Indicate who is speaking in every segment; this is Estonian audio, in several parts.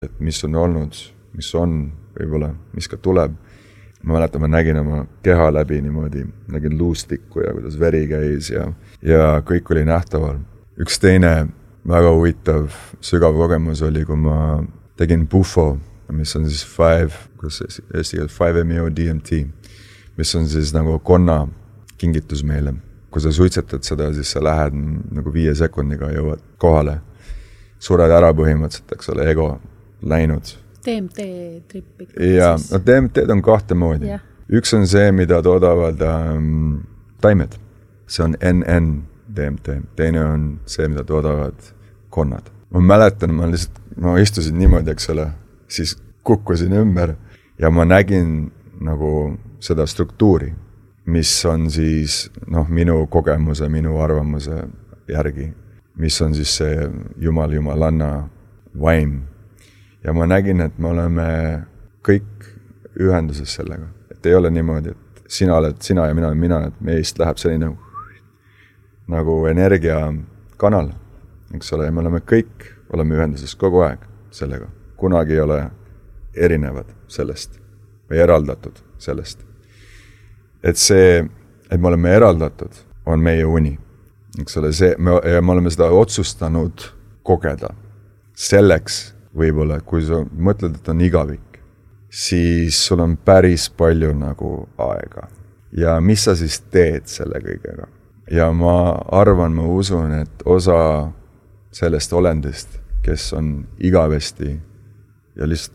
Speaker 1: et mis on olnud, mis on võib-olla, mis ka tuleb. Ma mäletan, ma nägin oma keha läbi niimoodi, nägin luustikku ja kuidas veri käis ja kõik oli nähtaval. Üks teine väga huvitav sügav kogemus oli, kui ma tegin bufo, mis on siis 5-MeO DMT, mis on siis nagu konna kingitus meile. Kui sa suitsetad seda, siis sa lähed nagu 5 sekundiga jõuad kohale. Sured ära põhimõtteliselt, eks ole, ego läinud.
Speaker 2: DMT-trippi.
Speaker 1: Ja, no DMT on kahte moodi. Yeah. Üks on see, mida toodavad taimed. See on NN-DMT. Teine on see, mida toodavad konnad. Ma mäletan, ma istusin niimoodi, eks ole, siis kukkusin ümber ja ma nägin nagu seda struktuuri, mis on siis minu kogemuse, minu arvamuse järgi, mis on siis see jumalanna vaim. Ja ma nägin, et me oleme kõik ühenduses sellega. Et ei ole niimoodi, et sina oled sina ja mina, et meist läheb selline nagu energiakanal, eks ole, ja me oleme kõik, oleme ühenduses kogu aeg sellega. Kunagi ei ole erinevad sellest või eraldatud sellest. Et see, et me oleme eraldatud, on meie uni. Eks ole, me oleme seda otsustanud kogeda. Selleks võib-olla, kui sa mõtled, et on igavik, siis sul on päris palju nagu aega. Ja mis sa siis teed selle kõigega? Ja ma arvan, ma usun, et osa sellest olendist, kes on igavesti ja lihtsalt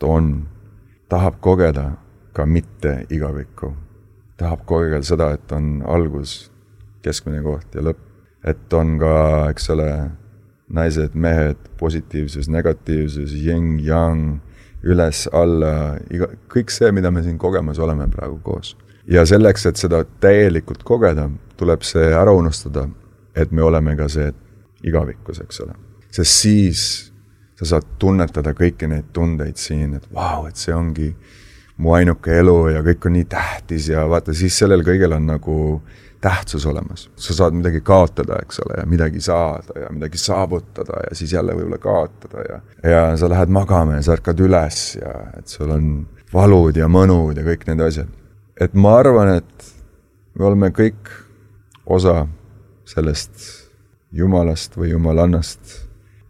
Speaker 1: tahab kogeda ka mitte igavikku. Tahab kogeda seda, et on algus, keskmine koht ja lõpp. Et on ka, eks ole, naised, mehed, positiivsus, negatiivsus, yin, yang, üles, alla, kõik see, mida me siin kogemas oleme praegu koos. Ja selleks, et seda täielikult kogeda, tuleb see ära unustada, et me oleme ka see igavikkus, eks ole. Sest siis sa saad tunnetada kõiki neid tundeid siin, et vau, et see ongi mu ainuke elu ja kõik on nii tähtis ja vaata, siis sellel kõigel on nagu tähtsus olemas. Sa saad midagi kaotada, eks ole, ja midagi saada ja midagi saavutada ja siis jälle võib-olla kaotada ja sa lähed magama ja sa ärkad üles ja et sul on valud ja mõnud ja kõik need asjad. Et ma arvan, et me oleme kõik osa sellest jumalast või jumalannast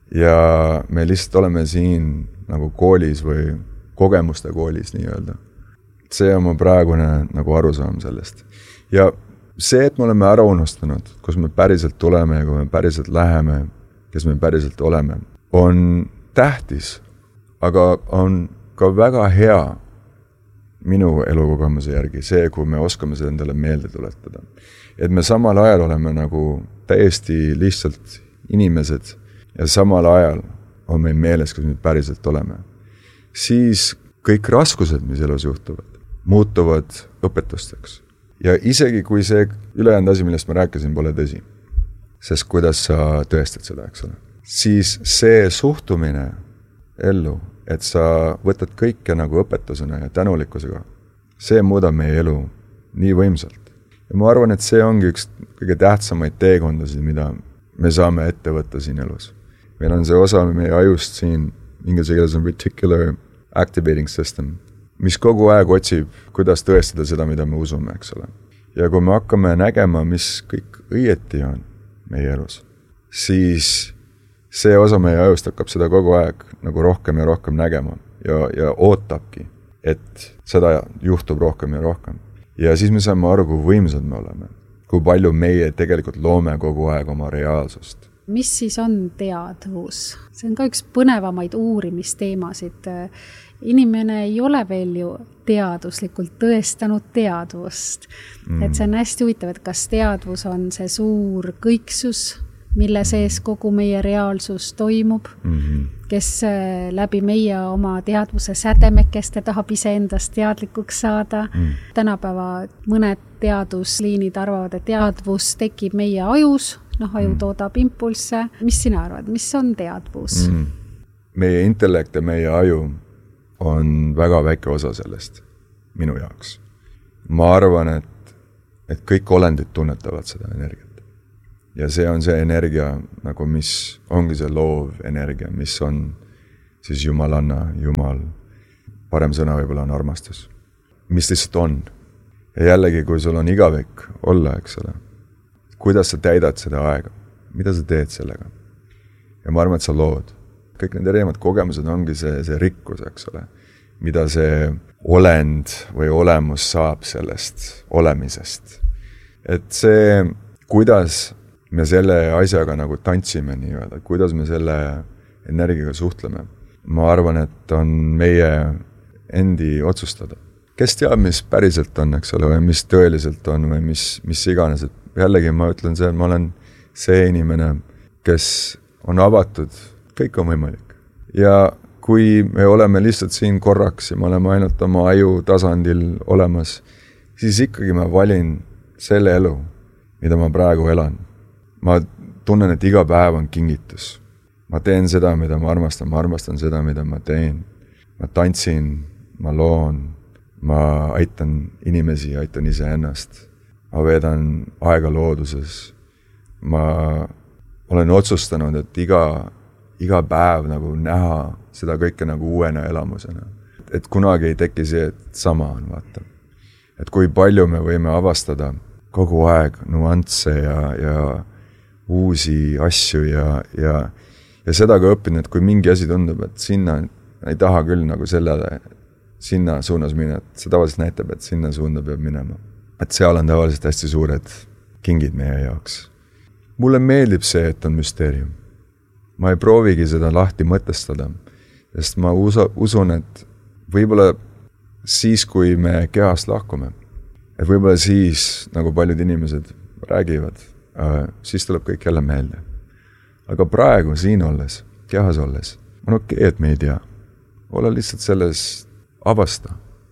Speaker 1: ja me lihtsalt oleme siin nagu koolis või kogemuste koolis nii-öelda. See on mu praegune nagu arusaam sellest. Ja see, et me oleme ära unustanud, kus me päriselt tuleme ja kui me päriselt läheme, kes me päriselt oleme, on tähtis, aga on ka väga hea minu elukogemuse järgi see, kui me oskame seda endale meelde tuletada. Et me samal ajal oleme nagu täiesti lihtsalt inimesed ja samal ajal on meil meeles, kus me päriselt oleme. Siis kõik raskused, mis elus juhtuvad, muutuvad õpetusteks. Ja isegi kui see ülejäänud asi, millest ma rääkisin, pole tõsi, sest kuidas sa tõestad seda, eks ole, siis see suhtumine ellu, et sa võtad kõike nagu õpetusena ja tänulikkusega, see muudab meie elu nii võimsalt. Ja ma arvan, et see ongi üks kõige tähtsamaid teekondasid, mida me saame ette võtta siin elus. Meil on see osa meie ajust siin, inglise keeles on reticular activating system, mis kogu aeg otsib, kuidas tõestada seda, mida me usume, eks ole. Ja kui me hakkame nägema, mis kõik õieti on meie elus, siis see osa meie ajust hakkab seda kogu aeg nagu rohkem ja rohkem nägema ja ootabki, et seda juhtub rohkem ja rohkem. Ja siis me saame aru, kui võimsad me oleme, kui palju meie tegelikult loome kogu aeg oma reaalsust.
Speaker 2: Mis siis on teadvus? See on ka üks põnevamaid uurimisteemasid. Inimene ei ole veel ju teaduslikult tõestanud teadvust. Et see on hästi huvitav, et kas teadvus on see suur kõiksus, mille sees kogu meie reaalsus toimub, kes läbi meie oma teadvuse sädemekeste tahab iseendast teadlikuks saada. Tänapäeva mõned teadusliinid arvavad, et teadvus tekib meie ajus, aju toodab impulsse. Mis sina arvad, mis on teadvus?
Speaker 1: Meie intellekt ja meie aju on väga väike osa sellest minu jaoks. Ma arvan, et kõik olendid tunnetavad seda energiat. Ja see on see energia, nagu mis ongi see loov energia, mis on siis jumalanna, jumal, parem sõna võib-olla on armastus. Mis lihtsalt on. Ja jällegi, kui sul on igavik olla, eks ole, kuidas sa täidad seda aega, mida sa teed sellega. Ja ma arvan, et sa lood. Kõik need erinevad kogemused ongi see rikkus, eks ole, mida see olend või olemus saab sellest olemisest. Et see, kuidas me selle asjaga nagu tantsime nii-öelda, kuidas me selle energiaga suhtleme, ma arvan, et on meie endi otsustada. Kes teab, mis päriselt on, eks ole, või mis tõeliselt on, või mis iganes. Et jällegi ma ütlen see, et ma olen see inimene, kes on avatud, kõik on võimalik. Ja kui me oleme lihtsalt siin korraks ja me oleme ainult oma aju tasandil olemas, siis ikkagi ma valin selle elu, mida ma praegu elan. Ma tunnen, et iga päev on kingitus. Ma teen seda, mida ma armastan seda, mida ma teen. Ma tantsin, ma loon, ma aitan inimesi, aitan iseennast. Ma veedan aega looduses. Ma olen otsustanud, et iga päev nagu näha seda kõike nagu uuena elamusena. Et kunagi ei teki see, et sama on, vaata. Et kui palju me võime avastada kogu aeg nuansse ja uusi asju ja seda ka õppinud, et kui mingi asi tundub, et sinna ei taha küll nagu sinna suunas minna, et see tavaliselt näitab, et sinna suunda peab minema. Et seal on tavaliselt hästi suured kingid meie jaoks. Mulle meeldib see, et on müsteerium. Ma ei proovigi seda lahti mõtestada, sest ma usun, et võib-olla siis, kui me kehast lahkume, et võib-olla siis, nagu paljud inimesed räägivad, siis tuleb kõik jälle meelde. Aga praegu siin olles, kehas olles, on okei, et me ei tea. Ole lihtsalt selles avasta.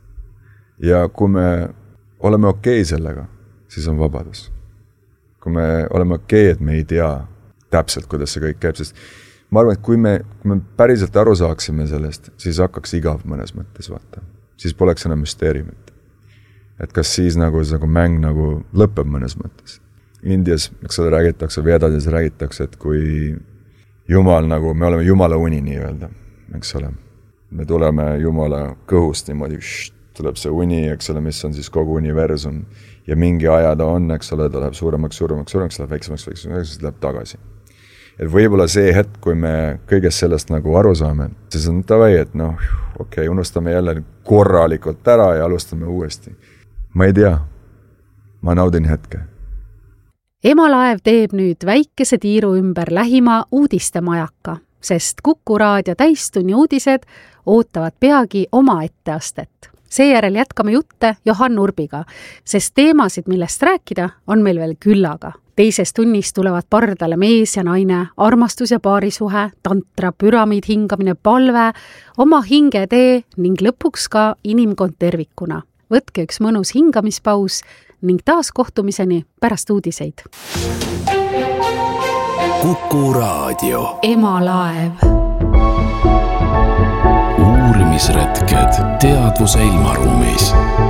Speaker 1: Ja kui me oleme okei sellega, siis on vabadus. Kui me oleme okei, et me ei tea täpselt, kuidas see kõik käib, sest ma arvan, et kui me päriselt aru saaksime sellest, siis hakkaks igav mõnes mõttes vaata. Siis poleks enam müsteeriumit. Et kas siis nagu mäng nagu lõpeb mõnes mõttes. Indias, eks ole, räägitakse, Vedades räägitakse, et kui Jumal nagu, me oleme Jumala uni nii-öelda, eks ole. Me tuleme Jumala kõhust niimoodi, tuleb see uni, eks ole, mis on siis kogu universum ja mingi aja ta on, eks ole, ta läheb suuremaks, läheb väiksemaks, siis läheb tagasi. Et võib-olla see hetk, kui me kõigest sellest nagu aru saame, siis on tavai, et okei, unustame jälle korralikult ära ja alustame uuesti. Ma ei tea, ma naudin hetke.
Speaker 2: Emalaev teeb nüüd väikese tiiru ümber lähima uudistemajaka, sest Kuku Raadio täistunni uudised ootavad peagi oma etteastet. Seejärel jätkame jutte Johan Urbiga, sest teemasid, millest rääkida, on meil veel küllaga. Teises tunnis tulevad pardale mees ja naine, armastus ja paarisuhe, tantra, püramiid, hingamine, palve, oma hingetee ning lõpuks ka inimkond tervikuna. Võtke üks mõnus hingamispaus ning taas kohtumiseni pärast uudiseid.
Speaker 3: Kuku Raadio.
Speaker 2: Emalaev.
Speaker 3: Uurimisretked teadvuse ilmaruumis.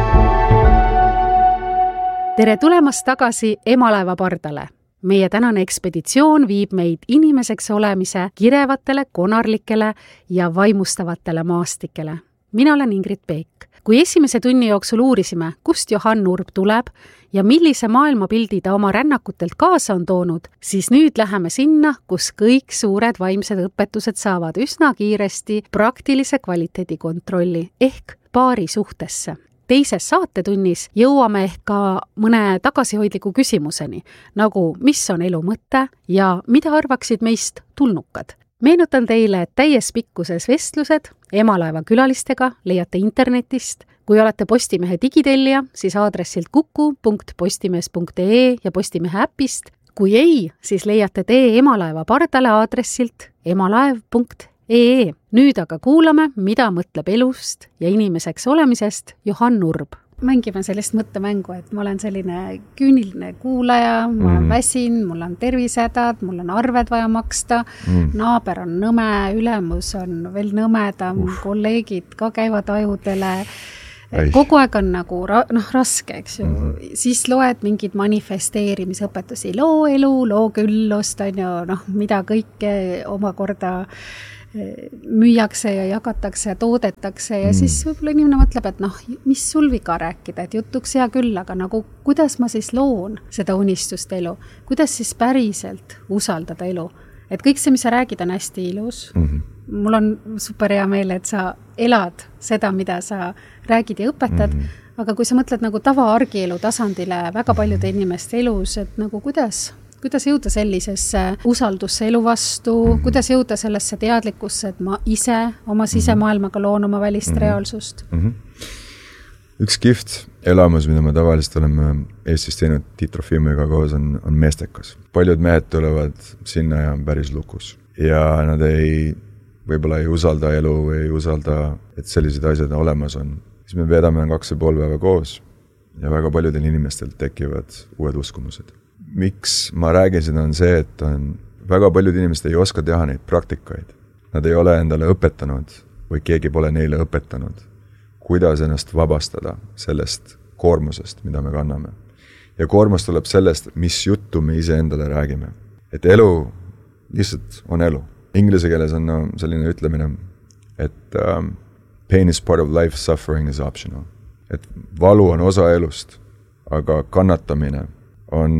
Speaker 2: Tere tulemast tagasi Emalaeva pardale. Meie tänane ekspeditsioon viib meid inimeseks olemise kirevatele, konarlikele ja vaimustavatele maastikele. Mina olen Ingrid Peek. Kui esimese tunni jooksul uurisime, kust Johan Urb tuleb ja millise maailmapildi ta oma rännakutelt kaasa on toonud, siis nüüd läheme sinna, kus kõik suured vaimsed õpetused saavad üsna kiiresti praktilise kvaliteedi kontrolli ehk paari suhtesse. Teises saatetunnis jõuame ehk ka mõne tagasihoidliku küsimuseni, nagu mis on elu mõte ja mida arvaksid meist tulnukad. Meenutan teile, et täies pikkuses vestlused Emalaeva külalistega leiate internetist. Kui olete Postimehe digitellija, siis aadressilt kuku.postimees.ee ja Postimehe äpist. Kui ei, siis leiate tee Emalaeva pardale aadressilt emalaev.ee. Nüüd aga kuulame, mida mõtleb elust ja inimeseks olemisest Johan Urb. Mängime sellist mõttemängu, et ma olen selline küüniline kuulaja, ma olen väsin, mul on tervisehädad, mul on arved vaja maksta, naaber on nõme, ülemus on veel nõmedam, kolleegid ka käivad ajudele. Kogu aeg on nagu raske, eks ju. Siis loed mingid manifesteerimisõpetusi, loo elu, loo küllust, on ju, mida kõike omakorda müüakse ja jagatakse ja toodetakse ja siis võib-olla inimene mõtleb, et noh, mis sul viga rääkida, et jutuks hea küll, aga nagu kuidas ma siis loon seda unistust elu, kuidas siis päriselt usaldada elu, et kõik see, mis sa räägid, on hästi ilus. Mul on super hea meel, et sa elad seda, mida sa räägid ja õpetad, aga kui sa mõtled nagu tava-argielu tasandile väga paljude inimeste elus, et nagu kuidas jõuda sellisesse usaldusse elu vastu, kuidas jõuda sellesse teadlikkusse, et ma ise oma sisemaailmaga loon oma välist reaalsust?
Speaker 1: Üks kihvt elamus, mida me tavaliselt oleme Eestis teinud Tiit Trofimoviga koos, on Meestekas. Paljud mehed tulevad sinna ja on päris lukus. Ja nad võib-olla ei usalda elu või ei usalda, et sellised asjad olemas on. Siis me veedame 2,5 päeva koos ja väga paljudel inimestel tekivad uued uskumused. Miks ma räägin seda on see, et väga paljud inimesed ei oska teha neid praktikaid. Nad ei ole endale õpetanud või keegi pole neile õpetanud, kuidas ennast vabastada sellest koormusest, mida me kanname. Ja koormus tuleb sellest, mis juttu me ise endale räägime. Et elu lihtsalt on elu. Inglise keeles on selline ütlemine, et pain is part of life, suffering is optional. Et valu on osa elust, aga kannatamine on,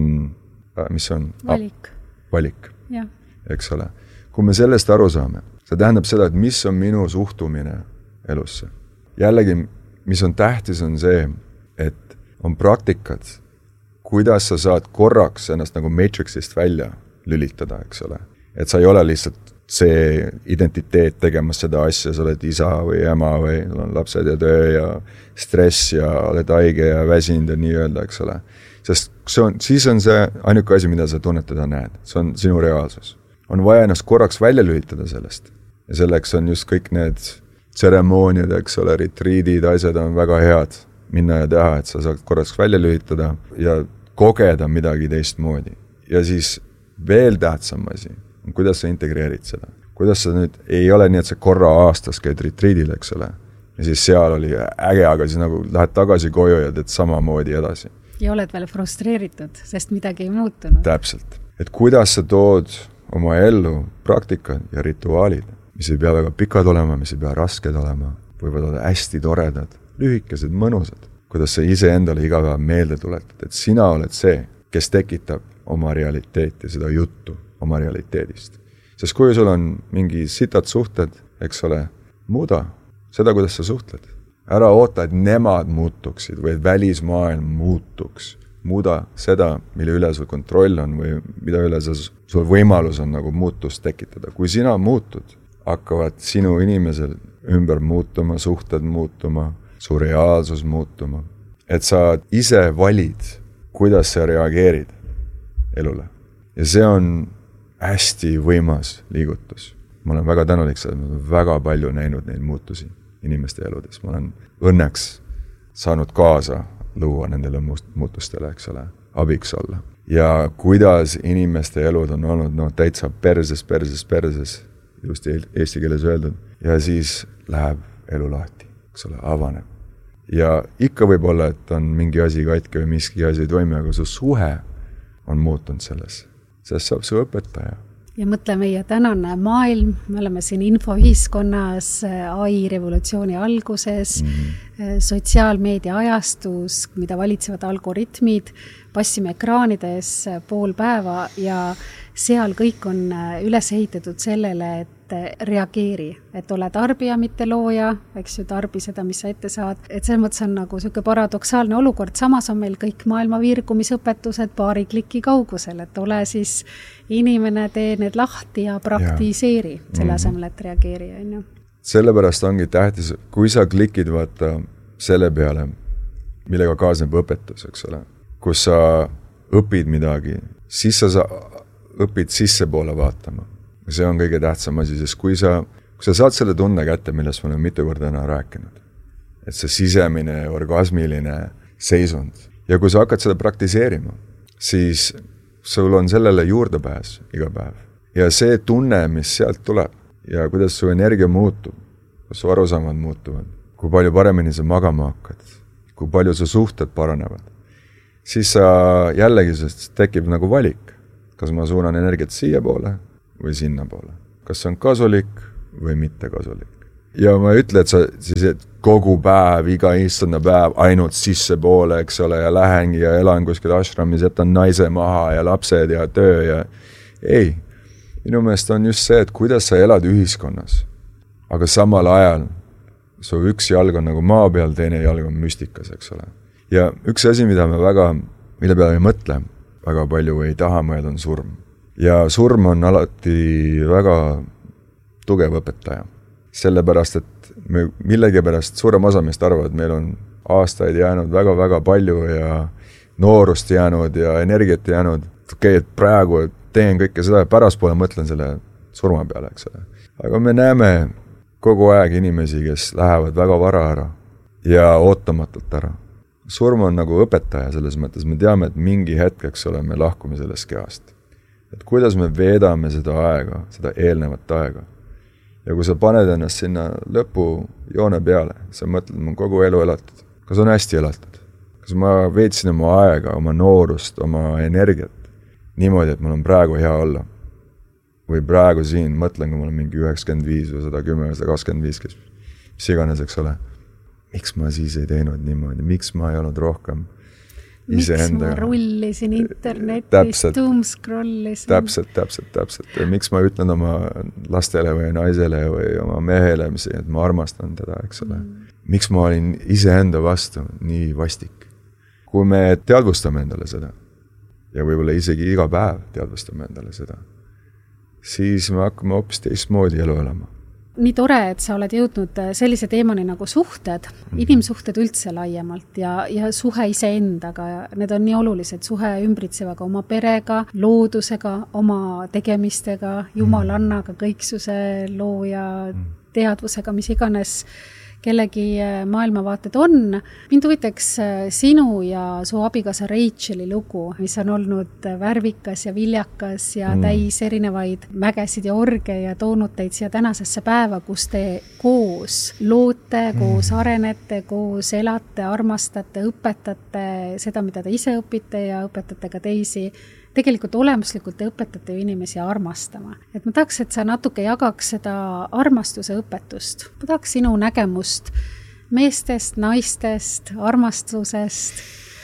Speaker 1: mis on?
Speaker 2: Valik.
Speaker 1: Valik,
Speaker 2: ja.
Speaker 1: Eks ole. Kui me sellest aru saame, see tähendab seda, et mis on minu suhtumine elusse. Jällegi, mis on tähtis, on see, et on praktikad, kuidas sa saad korraks ennast nagu Matrixist välja lülitada, eks ole. Et sa ei ole lihtsalt see identiteet tegemas seda asja, sa oled isa või ema või on lapsed ja töö ja stress ja oled haige ja väsinud ja nii öelda, eks ole. Sest siis on see ainuke asi, mida sa tunnetada näed. See on sinu reaalsus. On vaja ennast korraks välja lülitada sellest. Ja selleks on just kõik need tseremooniad, eks ole, retriidid, asjad on väga head minna ja teha, et sa saad korraks välja lülitada ja kogeda midagi teistmoodi. Ja siis veel tähtsam asi, kuidas sa integreerid seda. Kuidas sa nüüd, ei ole nii, et sa korra aastas käid retriidil, eks ole. Ja siis seal oli äge, aga siis nagu lähed tagasi koju ja teed samamoodi edasi.
Speaker 2: Ja oled veel frustreeritud, sest midagi ei muutunud.
Speaker 1: Täpselt. Et kuidas sa tood oma ellu praktikad ja rituaalid, mis ei pea väga pikad olema, mis ei pea rasked olema, võivad olla hästi toredad, lühikesed, mõnusad. Kuidas sa ise endale iga päev meelde tuletad, et sina oled see, kes tekitab oma realiteeti, seda juttu oma realiteedist. Sest kui sul on mingi sitad suhted, eks ole, muuda seda, kuidas sa suhtled. Ära oota, et nemad muutuksid või et välismaailm muutuks. Muuda seda, mille üle sul kontroll on või mida üle sul võimalus on nagu muutust tekitada. Kui sina muutud, hakkavad sinu inimesel ümber muutuma, suhted muutuma, su reaalsus muutuma. Et sa ise valid, kuidas sa reageerid elule. Ja see on hästi võimas liigutus. Ma olen väga tänulik seda, ma olen väga palju näinud neid muutusi inimeste eludes. Ma olen õnneks saanud kaasa luua nendele muutustele, eks ole, abiks olla. Ja kuidas inimeste elud on olnud täitsa perses, just eesti keeles öeldud. Ja siis läheb elu lahti, eks ole, avaneb. Ja ikka võib olla, et on mingi asi katki või miski asi ei toimi, aga su suhe on muutunud selles. Sest saab su õpetaja.
Speaker 2: Ja mõtle meie tänane maailm, me oleme siin infoühiskonnas, AI revolutsiooni alguses, sotsiaalmeedia ajastus, mida valitsevad algoritmid, passime ekraanides pool päeva ja seal kõik on üles ehitatud sellele, et reageeri, et ole tarbija, mitte looja, eks ju, tarbi seda, mis sa ette saad. Et selles mõttes on nagu selline paradoksaalne olukord, samas on meil kõik maailma virgumisõpetused paari kliki kaugusel, et ole siis inimene, tee need lahti ja praktiseeri selle asemel, et reageeri.
Speaker 1: Sellepärast ongi tähtis, kui sa klikid vaata selle peale, millega kaasneb õpetus, eks ole, kus sa õpid midagi, siis sa õpid sisse poole vaatama. See on kõige tähtsam asi, sest kui sa saad selle tunne kätte, millest ma olen mitu korda täna rääkinud, et see sisemine, orgasmiline seisund, ja kui sa hakkad seda praktiseerima, siis sul on sellele juurdepääs iga päev. Ja see tunne, mis sealt tuleb ja kuidas su energia muutub, kas su arusaamad muutuvad, kui palju paremini sa magama hakkad, kui palju su suhted paranevad, siis sa jällegi tekib nagu valik, kas ma suunan energiat siia poole või sinna poole. Kas see on kasulik või mitte kasulik. Ja ma ütle, et sa siis et kogu päev, iga istuna päev ainult sisse poole, eks ole, ja lähengi ja elan kuskil ashramis, jätan naise maha ja lapsed ja töö ja ei. Minu meelest on just see, et kuidas sa elad ühiskonnas, aga samal ajal su üks jalg on nagu maa peal, teine jalg on müstikas, eks ole. Ja üks asi, mille peale ei mõtle väga palju või ei taha mõelda, on surm. Ja surm on alati väga tugev õpetaja. Sellepärast, et me millegipärast suurem osa meist arvavad, et meil on aastaid jäänud väga-väga palju ja noorust jäänud ja energiat jäänud. Okei, et praegu teen kõike seda ja päraspoole mõtlen selle surma peale, eks ole. Aga me näeme kogu aeg inimesi, kes lähevad väga vara ära ja ootamatult ära. Surm on nagu õpetaja selles mõttes, me teame, et mingi hetk, eks ole, me lahkume sellest kehast. Et kuidas me veedame seda aega, seda eelnevat aega. Ja kui sa paned ennast sinna lõpujoone peale, sa mõtled, ma kogu elu elatud. Kas on hästi elatud? Kas ma veetsin oma aega, oma noorust, oma energiat niimoodi, et mul on praegu hea olla? Või praegu siin mõtlen, kui mul on mingi 95 või 110 või 125, mis iganes, eks ole. Miks ma siis ei teinud niimoodi? Miks ma ei olnud rohkem iseenda?
Speaker 2: Miks ma rullisin internetis, doomscrollisin?
Speaker 1: Täpselt. Ja miks ma ütlen oma lastele või naisele või oma mehele, et ma armastan teda, eks ole. Miks ma olin iseenda vastu nii vastik? Kui me teadvustame endale seda, ja võib-olla isegi iga päev teadvustame endale seda, siis me hakkame hoopis teistmoodi elu elama.
Speaker 2: Nii tore, et sa oled jõudnud sellise teemani nagu suhted, inimsuhted üldse laiemalt ja suhe iseendaga. Need on nii olulised, suhe ümbritsevaga oma perega, loodusega, oma tegemistega, jumalannaga, kõiksuse looja, teadvusega, mis iganes kellegi maailmavaated on. Mind huvitaks sinu ja su abikaasa Racheli lugu, mis on olnud värvikas ja viljakas ja täis erinevaid mägesid ja orge ja toonud teid siia tänasesse päeva, kus te koos loote, koos arenete, koos elate, armastate, õpetate seda, mida te ise õpite ja õpetate ka teisi. Tegelikult olemuslikult te õpetate ju inimesi armastama. Et ma tahaks, et sa natuke jagaks seda armastuse õpetust. Ma tahaks sinu nägemust meestest, naistest, armastusest.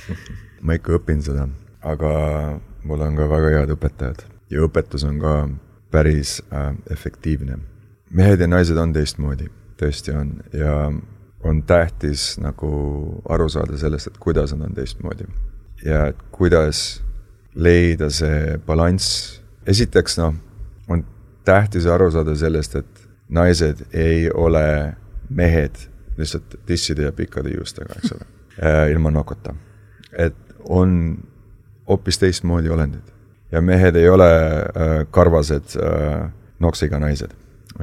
Speaker 1: Ma ikka õpin seda, aga mul on ka väga head õpetajad. Ja õpetus on ka päris efektiivne. Mehed ja naised on teistmoodi, tõesti on. Ja on tähtis nagu aru saada sellest, et kuidas nad on teistmoodi. Ja et kuidas leida see balanss. Esiteks, on tähtis aru saada sellest, et naised ei ole mehed lihtsalt tisside ja pikkade juustega, eks ole, ilma nokota. Et on hoopis teistmoodi olendid. Ja mehed ei ole karvased noksiga naised.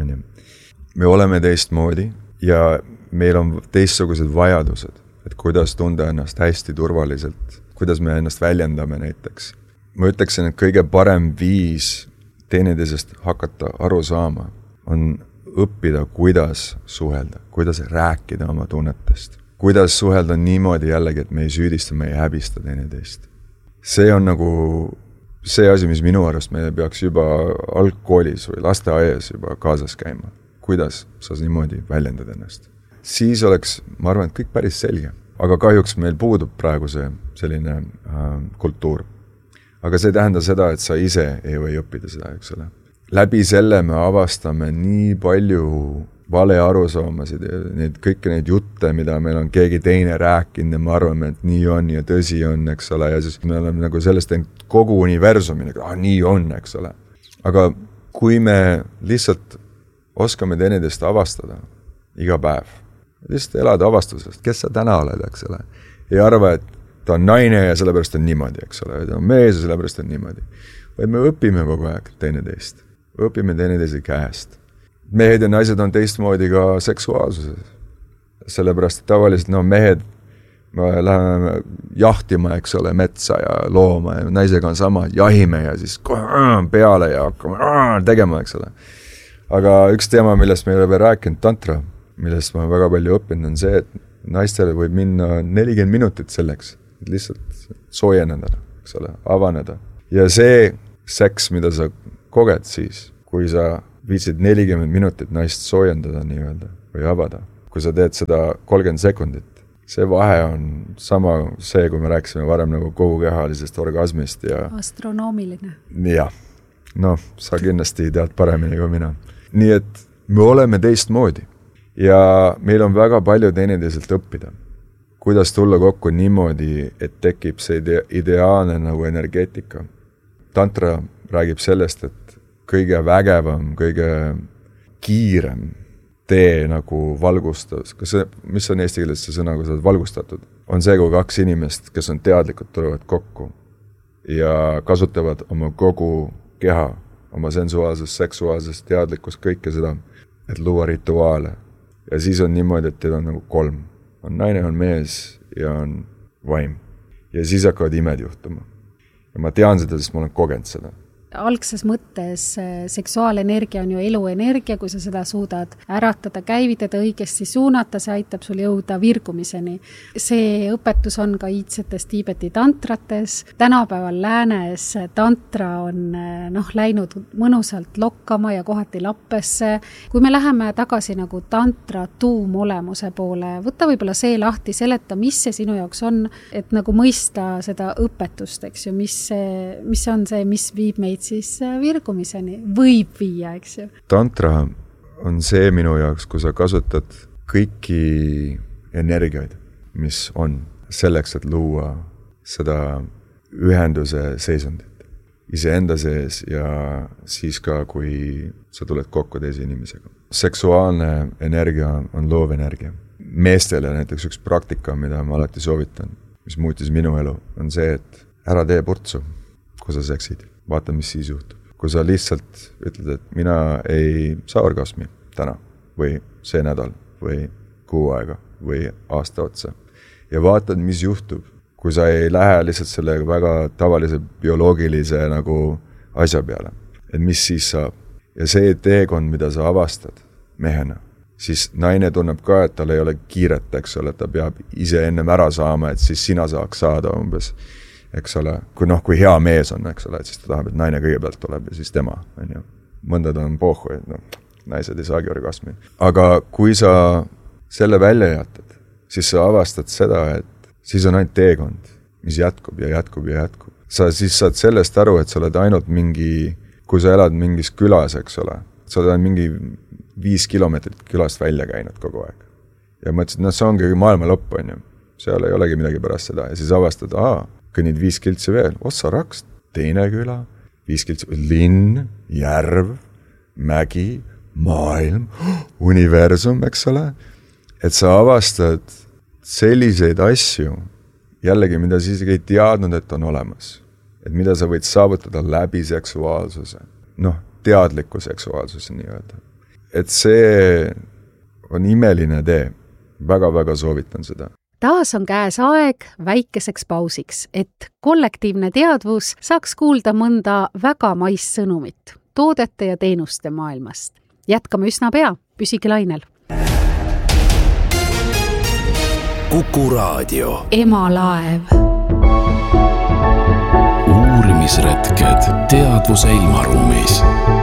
Speaker 1: Me oleme teistmoodi ja meil on teistsugused vajadused, et kuidas tunda ennast hästi turvaliselt, kuidas me ennast väljendame näiteks. Ma ütleksin, et kõige parem viis teineteisest hakata aru saama on õppida, kuidas suhelda, kuidas rääkida oma tunnetest. Kuidas suhelda niimoodi jällegi, et me ei süüdista, me ei häbista teineteist. See on nagu see asi, mis minu arust me peaks juba algkoolis või lasteaias juba kaasas käima. Kuidas sa niimoodi väljendad ennast. Siis oleks, ma arvan, et kõik päris selge. Aga kahjuks meil puudub praegu see selline kultuur. Aga see tähendab seda, et sa ise ei või õppida seda, eks ole. Läbi selle me avastame nii palju vale arusaamasid ja kõiki neid jutte, mida meil on keegi teine rääkinud ja me arvame, et nii on ja tõsi on, eks ole. Ja siis me oleme nagu sellest teinud kogu universumi, nii on, eks ole. Aga kui me lihtsalt oskame teineteist avastada iga päev, lihtsalt elada avastusest, kes sa täna oled, eks ole. Ei arva, et ta on naine ja sellepärast on niimoodi, eks ole. Ta on mees ja sellepärast on niimoodi. Vaid me õpime kogu aeg teineteist. Õpime teineteise käest. Mehed ja naised on teistmoodi ka seksuaalsuses. Sellepärast, et tavaliselt mehed me läheme jahtima, eks ole, metsa ja looma ja naisega on sama, jahime ja siis peale ja hakkame tegema, eks ole. Aga üks teema, millest me ei ole veel rääkinud, tantra, millest ma väga palju õppinud, on see, et naistele võib minna 40 minutit selleks, et lihtsalt soojeneda, eks ole, avaneda. Ja see seks, mida sa koged siis, kui sa viitsid 40 minutit naist soojendada nii-öelda või avada. Kui sa teed seda 30 sekundit, see vahe on sama see, kui me rääkisime varem nagu kogukehalisest orgasmist ja...
Speaker 2: Astronoomiline.
Speaker 1: Jah. Noh, sa kindlasti tead paremini kui mina. Nii et me oleme teistmoodi ja meil on väga palju teineteiselt õppida. Kuidas tulla kokku niimoodi, et tekib see ideaalne nagu energeetika. Tantra räägib sellest, et kõige vägevam, kõige kiirem tee nagu valgustus, mis on eesti keeles see sõna, kui sa oled valgustatud, on see, kui 2 inimest, kes on teadlikud, tulevad kokku ja kasutavad oma kogu keha, oma sensuaalsust, seksuaalsust, teadlikkust, kõike seda, et luua rituaale. Ja siis on niimoodi, et teil on nagu 3. On naine, on mees ja on vaim. Ja siis hakkavad imed juhtuma. Ja ma tean seda, sest ma olen kogenud seda.
Speaker 2: Algses mõttes seksuaalenergia on ju eluenergia, kui sa seda suudad äratada, käivitada, õigesti suunata, see aitab sul jõuda virgumiseni. See õpetus on ka iidsetes Tiibeti tantrates. Tänapäeval läänes tantra on läinud mõnusalt lokkama ja kohati lappesse. Kui me läheme tagasi nagu tantra tuumolemuse poole, võtta võib-olla see lahti, seleta, mis see sinu jaoks on, et nagu mõista seda õpetust, eks ju, mis on see, mis viib meid siis virgumiseni, võib viia, eks ju.
Speaker 1: Tantra on see minu jaoks, kui sa kasutad kõiki energiaid, mis on selleks, et luua seda ühenduse seisundit iseenda sees ja siis ka, kui sa tuled kokku teise inimesega. Seksuaalne energia on loov energia. Meestele näiteks üks praktika, mida ma alati soovitan, mis muutis minu elu, on see, et ära tee purtsu, kui sa seksid. Vaata, mis siis juhtub. Kui sa lihtsalt ütled, et mina ei saa orgasmi täna või see nädal või kuu aega või aasta otsa ja vaatad, mis juhtub, kui sa ei lähe lihtsalt selle väga tavalise bioloogilise nagu asja peale, et mis siis saab. Ja see teekond, mida sa avastad mehena, siis naine tunneb ka, et tal ei ole kiiret, eks ole, ta peab ise ennem ära saama, et siis sina saaks saada umbes. Eks ole, kui hea mees on, eks ole, et siis ta tahab, et naine kõigepealt tuleb ja siis tema, on ju. Mõndad on pohhu, et naised ei saagi orgasmi. Aga kui sa selle välja jätad, siis sa avastad seda, et siis on ainult teekond, mis jätkub ja jätkub ja jätkub. Sa siis saad sellest aru, et sa oled ainult kui sa elad mingis külas, eks ole, sa oled mingi 5 kilomeetrit külast välja käinud kogu aeg. Ja mõtlesid, see ongi maailma lõpp, on ju. Seal ei olegi midagi pärast seda ja siis avastad, kõnnid 5 kiltsi veel, Ossa-Raks, teine küla, 5 kiltsi, linn, järv, mägi, maailm, universum, eks ole, et sa avastad selliseid asju, jällegi, mida sa isegi ei teadnud, et on olemas, et mida sa võid saavutada läbi seksuaalsuse, teadliku seksuaalsuse nii-öelda. Et see on imeline tee, väga-väga soovitan seda.
Speaker 2: Taas on käes aeg väikeseks pausiks, et kollektiivne teadvus saaks kuulda mõnda väga maist sõnumit toodete ja teenuste maailmast. Jätkame üsna pea, püsige lainel.
Speaker 3: Kuku Raadio.
Speaker 2: Emalaev.
Speaker 3: Uurimisretked teadvuse ilmaruumis.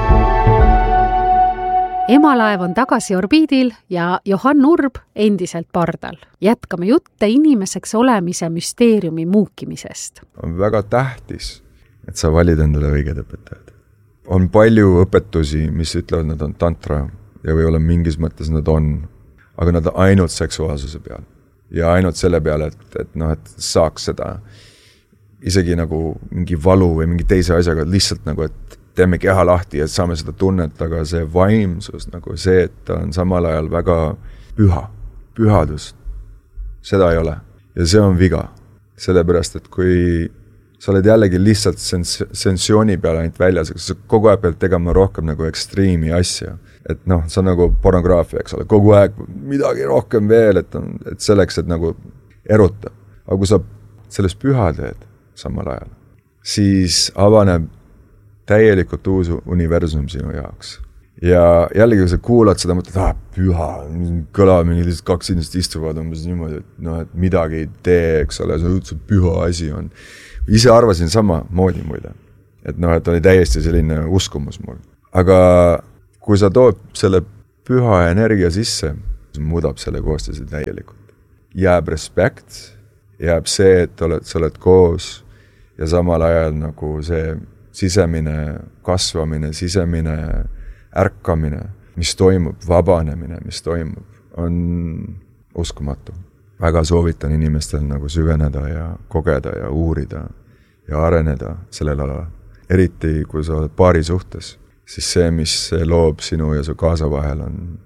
Speaker 2: Emalaev on tagasi orbiidil ja Johan Urb endiselt pardal. Jätkame jutte inimeseks olemise müsteeriumi muukimisest.
Speaker 1: On väga tähtis, et sa valid endale õiged õpetajad. On palju õpetusi, mis ütlevad, nad on tantra ja võib-olla mingis mõttes nad on, aga nad on ainult seksuaalsuse peal. Ja ainult selle peale, et saaks seda isegi nagu mingi valu või mingi teise asjaga lihtsalt nagu, et teeme keha lahti ja saame seda tunnet, aga see vaimsus, nagu see, et ta on samal ajal väga pühadus, seda ei ole. Ja see on viga, sellepärast, et kui sa oled jällegi lihtsalt sensatsiooni peale ainult väljas, sa kogu aeg pead tegema rohkem nagu ekstriimi asja, et see on nagu pornograafia, eks ole, kogu aeg midagi rohkem veel, et selleks, et nagu eruta. Aga kui sa sellest püha teed samal ajal, siis avaneb täielikult uus universum sinu jaoks. Ja jällegi, kui sa kuulad seda, mõtled, püha, kõlab mingi lihtsalt 2 inimest istuvad umbes niimoodi, et midagi ei tee, eks ole, see püha asi on. Ise arvasin sama moodi muide, et oli täiesti selline uskumus mul. Aga kui sa tood selle püha energia sisse, muudab selle koostise täielikult. Jääb respekt, jääb see, et sa oled koos ja samal ajal nagu see sisemine kasvamine, sisemine ärkamine, mis toimub, vabanemine, mis toimub, on uskumatu. Väga soovitan inimestel nagu süveneda ja kogeda ja uurida ja areneda sellel alal. Eriti, kui sa oled paari suhtes, siis see, mis loob sinu ja su kaasa vahel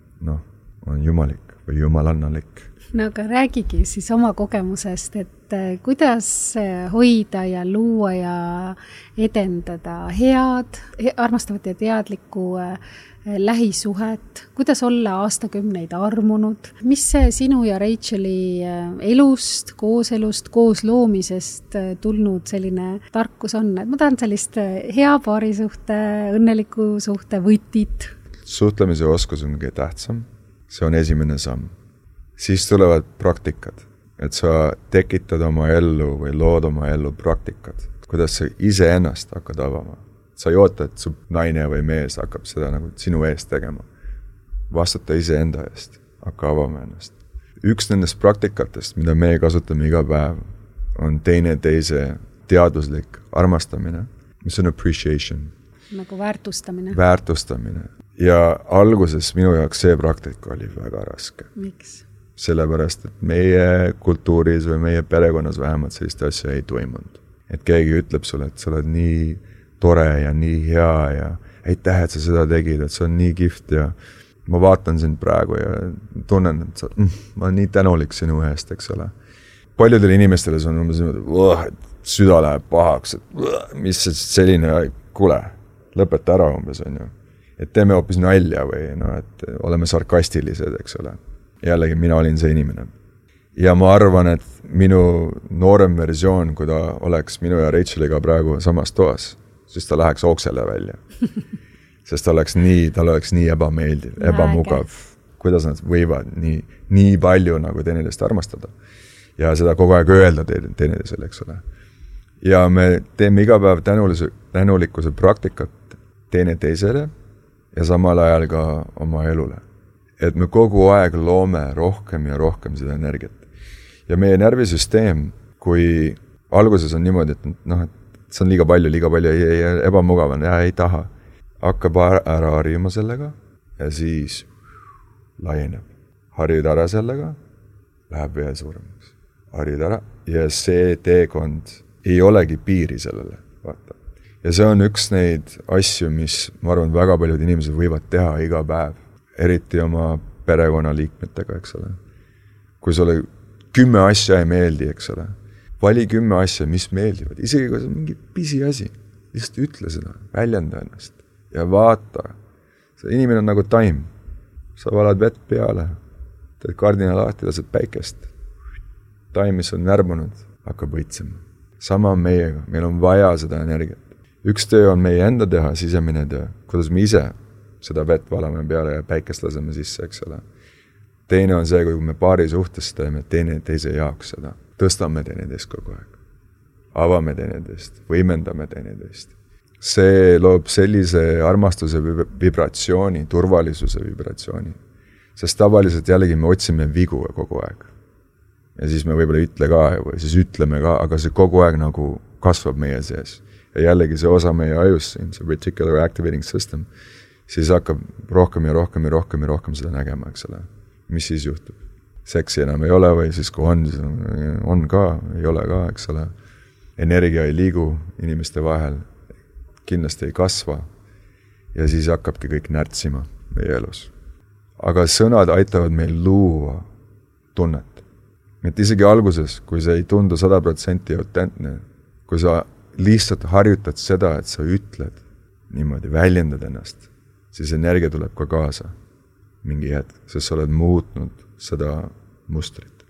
Speaker 1: on jumalik või jumalannalik.
Speaker 2: No aga räägigi siis oma kogemusest, et kuidas hoida ja luua ja edendada head, armastavat ja teadlikku lähisuhet, kuidas olla aastakümneid armunud, mis see sinu ja Racheli elust, koos loomisest tulnud selline tarkus on, et ma tahan sellist hea paarisuhte, õnneliku suhte võtit.
Speaker 1: Suhtlemise oskus on kõige tähtsam, see on esimene samm. Siis tulevad praktikad, et sa tekitad oma ellu või lood oma ellu praktikad, kuidas sa ise ennast hakkad avama. Sa ei oota, et su naine või mees hakkab seda nagu sinu eest tegema. Vastuta ise enda eest, hakka avama ennast. Üks nendest praktikatest, mida me kasutame iga päev, on teise teaduslik armastamine, mis on appreciation.
Speaker 2: Nagu väärtustamine.
Speaker 1: Väärtustamine. Ja alguses minu jaoks see praktika oli väga raske.
Speaker 2: Miks?
Speaker 1: Sellepärast, et meie kultuuris või meie perekonnas vähemalt sellist asja ei toimunud. Et keegi ütleb sulle, et sa oled nii tore ja nii hea ja aitäh, et sa seda tegid, et see on nii kihvt ja ma vaatan sind praegu ja tunnen, et ma olen nii tänulik sinu eest, eks ole. Paljudele inimestele see on umbes niimoodi, et süda läheb pahaks, et mis selline, kuule, lõpeta ära umbes on ju. Et teeme hoopis nalja või et oleme sarkastilised, eks ole. Jällegi, mina olin see inimene. Ja ma arvan, et minu noorem versioon, kui ta oleks minu ja Racheliga praegu samas toas, siis ta läheks oksele välja. Sest tal oleks nii ebameeldiv, ebamugav, kuidas nad võivad nii palju nagu teineteist armastada. Ja seda kogu aeg öelda teineteisele, eks ole. Ja me teeme iga päev tänulikkuse praktikat teineteisele ja samal ajal ka oma elule. Et me kogu aeg loome rohkem ja rohkem seda energiat. Ja meie närvisüsteem, kui alguses on niimoodi, et see on liiga palju, ebamugav on, ei taha. Hakkab ära harjuma sellega ja siis laieneb. Harjud ära sellega, läheb veel suuremaks. Harjud ära ja see teekond ei olegi piiri sellele. Vaata. Ja see on üks neid asju, mis ma arvan, väga paljud inimesed võivad teha iga päev. Eriti oma perekonnaliikmetega, eks ole. Kui sulle 10 asja ei meeldi, eks ole. Vali 10 asja, mis meeldivad. Isegi kui see on mingi pisi asi. Lihtsalt ütle seda, väljenda ennast. Ja vaata. See inimene on nagu taim. Sa valad vett peale. Teed kardina lahti, lased päikest. Taim, mis on närbunud, hakkab võitsema. Sama on meiega. Meil on vaja seda energiat. Üks töö on meie enda teha, sisemine töö. Kuidas me ise seda vett valame peale ja päikest laseme sisse, eks ole. Teine on see, kui me paari suhtes teeme teise jaoks seda. Tõstame teineteist kogu aeg. Avame teineteist, võimendame teineteist. See loob sellise armastuse vibratsiooni, turvalisuse vibratsiooni. Sest tavaliselt jällegi me otsime vigu kogu aeg. Ja siis me võib-olla ütle ka või siis ütleme ka, aga see kogu aeg nagu kasvab meie sees. Ja jällegi see osa meie ajus, see reticular activating system, siis hakkab rohkem ja rohkem seda nägema, eks ole. Mis siis juhtub? Seksi enam ei ole või siis kui on ka, ei ole ka, eks ole. Energia ei liigu inimeste vahel, kindlasti ei kasva ja siis hakkabki kõik närtsima meie elus. Aga sõnad aitavad meil luua tunnet. Et isegi alguses, kui see ei tundu 100% autentne, kui sa lihtsalt harjutad seda, et sa ütled niimoodi, väljendad ennast, siis energia tuleb ka kaasa mingi hetk, sest sa oled muutnud seda mustrit.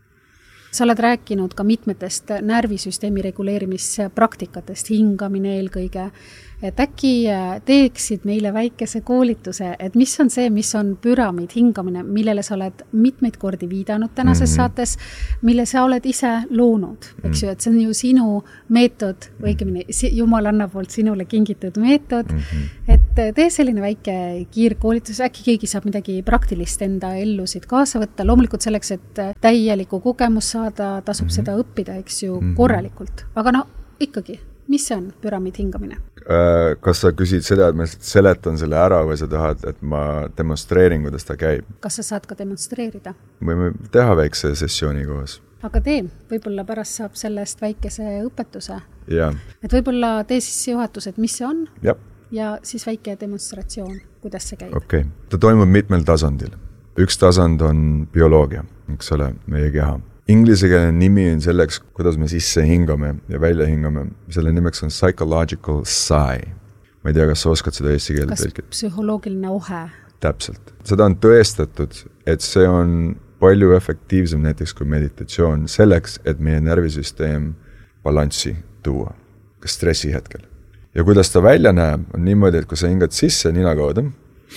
Speaker 2: Sa oled rääkinud ka mitmetest närvisüsteemi reguleerimispraktikatest, hingamine eelkõige. et äkki teeksid meile väikese koolituse, et mis on see, mis on püramiid hingamine, millele sa oled mitmeid kordi viidanud tänases saates, mille sa oled ise loonud, eks ju, et see on ju sinu meetod, õigemini Jumalanna poolt sinule kingitud meetod, et tee selline väike kiirkoolitus, äkki keegi saab midagi praktilist enda ellusid kaasa võtta, loomulikult selleks, et täielikku kogemus saada, tasub seda õppida, eks ju, korralikult, aga no ikkagi, mis see on püramiid hingamine?
Speaker 1: Kas sa küsid seda, et ma seletan selle ära või sa tahad, et ma demonstreerin, kuidas ta käib?
Speaker 2: Kas sa saad ka demonstreerida?
Speaker 1: Võime teha väikse sessiooni koos.
Speaker 2: Aga tee, võib-olla pärast saab sellest väikese õpetuse.
Speaker 1: Ja.
Speaker 2: Et võib-olla tee siis juhatus, et mis see on ja siis väike demonstratsioon, kuidas see käib.
Speaker 1: Okay. Ta toimub mitmel tasandil. Üks tasand on bioloogia, eks ole, meie keha. Ingliskeelne nimi on selleks, kuidas me sisse hingame ja välja hingame. Selle nimeks on psychological sigh. Ma ei tea, kas sa oskad seda eesti keelde tõlkida?
Speaker 2: Kas psühholoogiline ohe?
Speaker 1: Täpselt. Seda on tõestatud, et see on palju efektiivsem näiteks kui meditatsioon selleks, et meie närvisüsteem balanssi tuua, ka stressi hetkel. Ja kuidas ta välja näeb, on niimoodi, et kui sa hingad sisse nina kaudu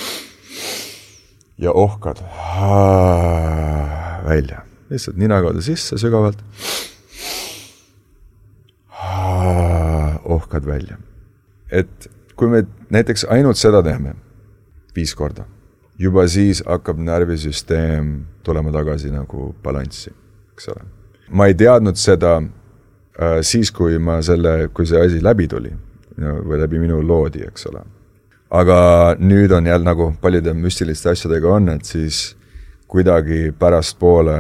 Speaker 1: ja ohkad välja. Lihtsalt nina kaudu sisse sügavalt. Ohkad välja. Et kui me näiteks ainult seda teeme 5 korda, juba siis hakkab närvisüsteem tulema tagasi nagu balanssi, eks ole. Ma ei teadnud seda siis, kui see asi läbi tuli või läbi minu loodi, eks ole. Aga nüüd on jälle nagu paljude müstiliste asjadega on, et siis kuidagi pärast poole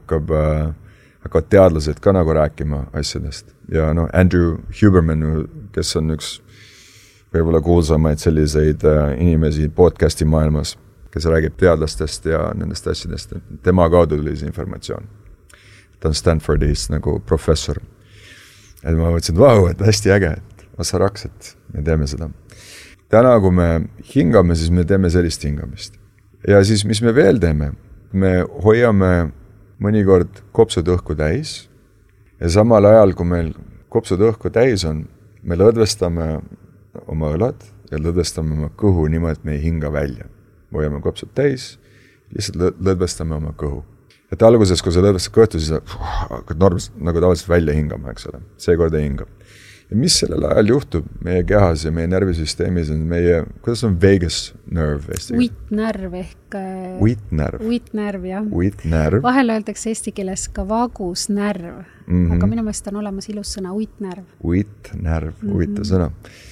Speaker 1: hakkavad teadlased ka nagu rääkima asjadest. Ja Andrew Huberman, kes on üks võib-olla kuulsamaid selliseid inimesi podcasti maailmas, kes räägib teadlastest ja nendest asjadest. Tema kaudu tuli see informatsioon. Ta on Stanfordis nagu professor. Et ma mõtlesin, et hästi äge, et osa raks, et me teeme seda. Täna, kui me hingame, siis me teeme sellist hingamist. Ja siis, mis me veel teeme? Me hoiame mõnikord kopsud õhku täis ja samal ajal, kui meil kopsud õhku täis on, me lõdvestame oma õlad ja lõdvestame oma kõhu niimoodi, et me ei hinga välja. Hoiame kopsud täis, lihtsalt lõdvestame oma kõhu. Et alguses, kui sa lõdvestad kõhtu, siis hakkad nagu tavaliselt välja hingama, eks ole. Seekord ei hinga. Ja mis sellel ajal juhtub meie kehas ja meie närvisüsteemis on kuidas on vagus nerve?
Speaker 2: Uitnärv ehk... Uitnärv, jah.
Speaker 1: Uitnärv.
Speaker 2: Vahel öeldakse eesti keeles ka vagusnärv, aga minu meelest on olemas ilus sõna uitnärv.
Speaker 1: Uitnärv, huvitav sõna.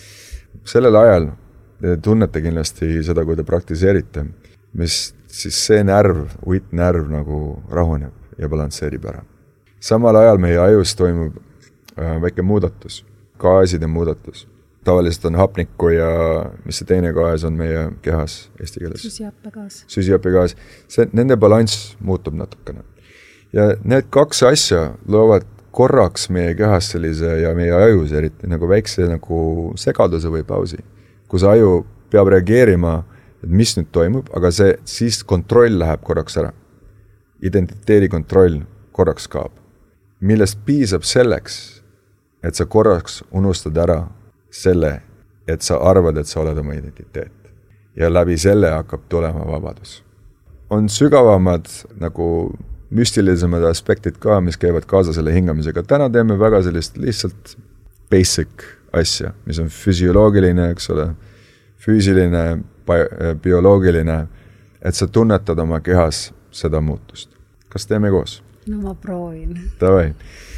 Speaker 1: Sellel ajal te tunnete kindlasti seda, kui te praktiseerite, mis siis see uitnärv nagu rahuneb ja balansseerib ära. Samal ajal meie ajus toimub väike muudatus. Gaaside muudatus. Tavaliselt on hapnikku ja mis see teine gaas on meie kehas eesti keeles? Süsihappegaas. Nende balanss muutub natukene. Ja need 2 asja loovad korraks meie kehas sellise ja meie ajus eriti nagu väikse nagu segaduse või pausi. Kus aju peab reageerima, et mis nüüd toimub, aga siis kontroll läheb korraks ära. Identiteedi kontroll korraks kaob. Millest piisab selleks, et sa korraks unustad ära selle, et sa arvad, et sa oled oma identiteet. Ja läbi selle hakkab tulema vabadus. On sügavamad nagu müstilisemad aspektid ka, mis käivad kaasa selle hingamisega. Täna teeme väga sellist lihtsalt basic asja, mis on füsioloogiline, eks ole, füüsiline, bioloogiline, et sa tunnetad oma kehas seda muutust. Kas teeme koos?
Speaker 2: No ma proovin.
Speaker 1: Tavai.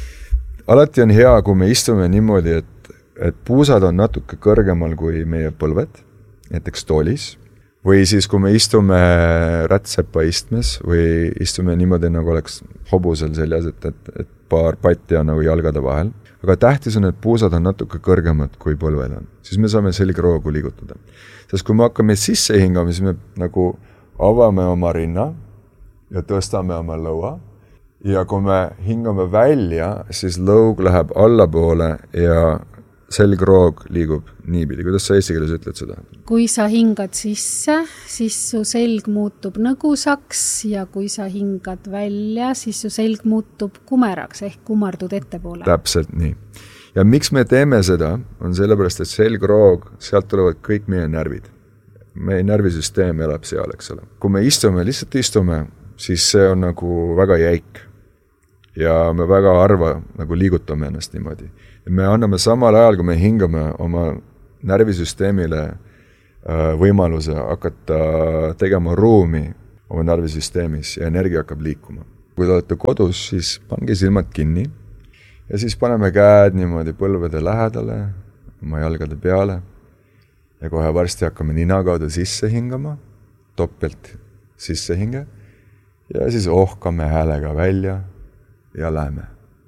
Speaker 1: Alati on hea, kui me istume niimoodi, et puusad on natuke kõrgemal kui meie põlved, näiteks toolis, või siis, kui me istume rätsepa istmes või istume niimoodi, nagu oleks hobusel seljas, et paar patti on nagu jalgade vahel. Aga tähtis on, et puusad on natuke kõrgemad kui põlved on. Siis me saame selgroogu liigutada. Sest kui me hakkame sisse hingama, siis me nagu avame oma rinna ja tõstame oma lõua. Ja kui me hingame välja, siis lõug läheb allapoole ja selgroog liigub niipidi. Kuidas sa eesti keeles ütled seda?
Speaker 2: Kui sa hingad sisse, siis su selg muutub nõgusaks ja kui sa hingad välja, siis su selg muutub kumeraks ehk kumardud ettepoole.
Speaker 1: Täpselt nii. ja miks me teeme seda, on sellepärast, et selgroog, sealt tulevad kõik meie närvid. Meie närvisüsteem elab seal, eks ole. Kui me lihtsalt istume, siis see on nagu väga jäik. Ja me väga harva nagu liigutame ennast niimoodi. Ja me anname samal ajal, kui me hingame oma närvisüsteemile võimaluse hakata tegema ruumi oma närvisüsteemis ja energia hakkab liikuma. Kui te olete kodus, siis pange silmad kinni ja siis paneme käed niimoodi põlvede lähedale, oma jalgade peale ja kohe varsti hakkame nina kaudu sisse hingama, toppelt sisse hinge ja siis ohkame häälega välja ja läheme.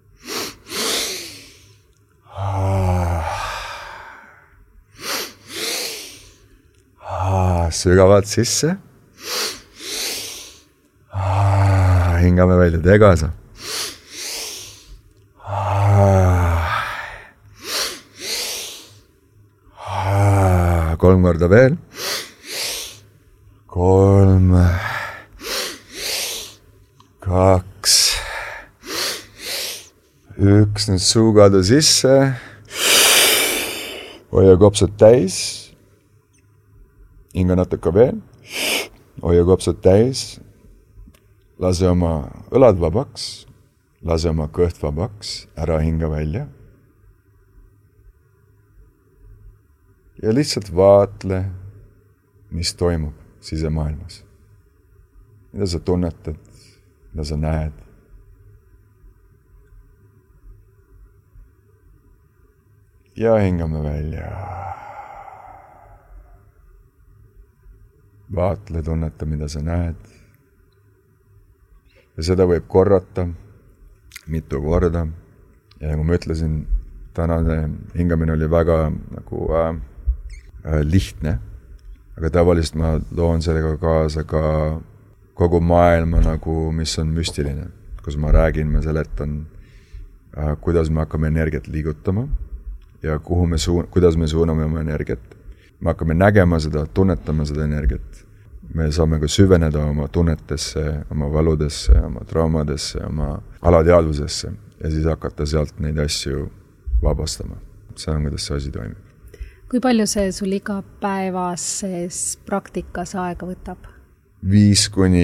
Speaker 1: Sügavalt sisse. Hingame välja tegasa. 3 korda veel. 3, 2, 1, nüüd suukadu sisse. Hoia kopsud täis. Hinga natuke veel. Hoia kopsud täis. Lase oma õlad vabaks. Lase oma kõht vabaks. Ära hinga välja. Ja lihtsalt vaatle, mis toimub sisemaailmas. Mida sa tunnetad, mida sa näed. Ja hingame välja. Vaatle, tunneta, mida sa näed. Ja seda võib korrata mitu korda. Ja nagu ma ütlesin, tänane hingamine oli väga nagu lihtne. Aga tavaliselt ma loon sellega kaasa ka kogu maailma, nagu, mis on müstiline. Kus ma räägin, ma seletan, kuidas me hakkame energiat liigutama ja kuidas me suuname oma energiat. Me hakkame nägema seda, tunnetama seda energiat. Me saame ka süveneda oma tunnetesse, oma valudesse, oma traumadesse, oma alateadvusesse ja siis hakata sealt neid asju vabastama. See on, kuidas see asi toimib.
Speaker 2: Kui palju see sul igapäevases praktikas aega võtab?
Speaker 1: 5 kuni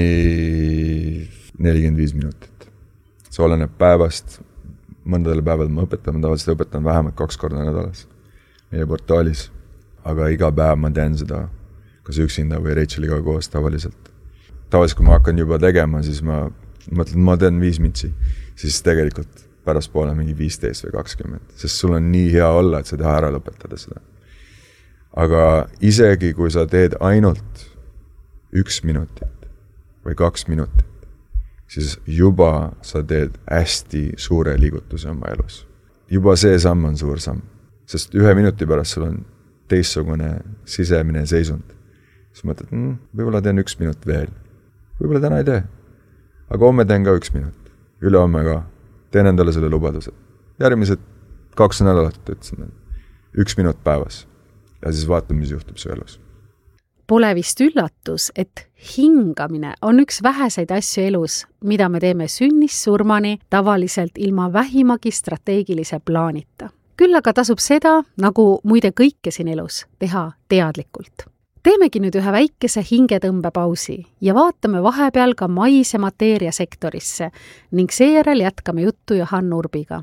Speaker 1: 45 minutit. See oleneb päevast. Mõndadel päeval ma tavaliselt õpetan vähemalt 2 korda nädalas meie portaalis. Aga iga päev ma teen seda kas üksinda või Racheliga koos tavaliselt. Tavaliselt, kui ma hakkan juba tegema, siis ma mõtlen, ma teen 5 mitsi. Siis tegelikult pärast poole mingi 15 või 20. Sest sul on nii hea olla, et sa taha ära lõpetada seda. Aga isegi kui sa teed ainult 1 minutit või 2 minutit, siis juba sa teed hästi suure liigutuse oma elus. Juba see samm on suur samm, sest 1 minuti pärast sul on teistsugune sisemine seisund. Siis mõtled, võib-olla teen 1 minut veel. Võib-olla täna ei tee. Aga homme teen ka 1 minut. Ülehomme ka. Teen endale selle lubaduse. Järgmised 2 nädalat ütlesin, 1 minut päevas. Ja siis vaatame, mis juhtub su elus.
Speaker 2: Pole vist üllatus, et hingamine on üks väheseid asju elus, mida me teeme sünnist surmani tavaliselt ilma vähimagi strateegilise plaanita. Küll aga tasub seda, nagu muide kõike siin elus, teha teadlikult. Teemegi nüüd ühe väikese hingetõmbepausi ja vaatame vahepeal ka maise mateeria sektorisse ning seejärel jätkame juttu Johan Urbiga.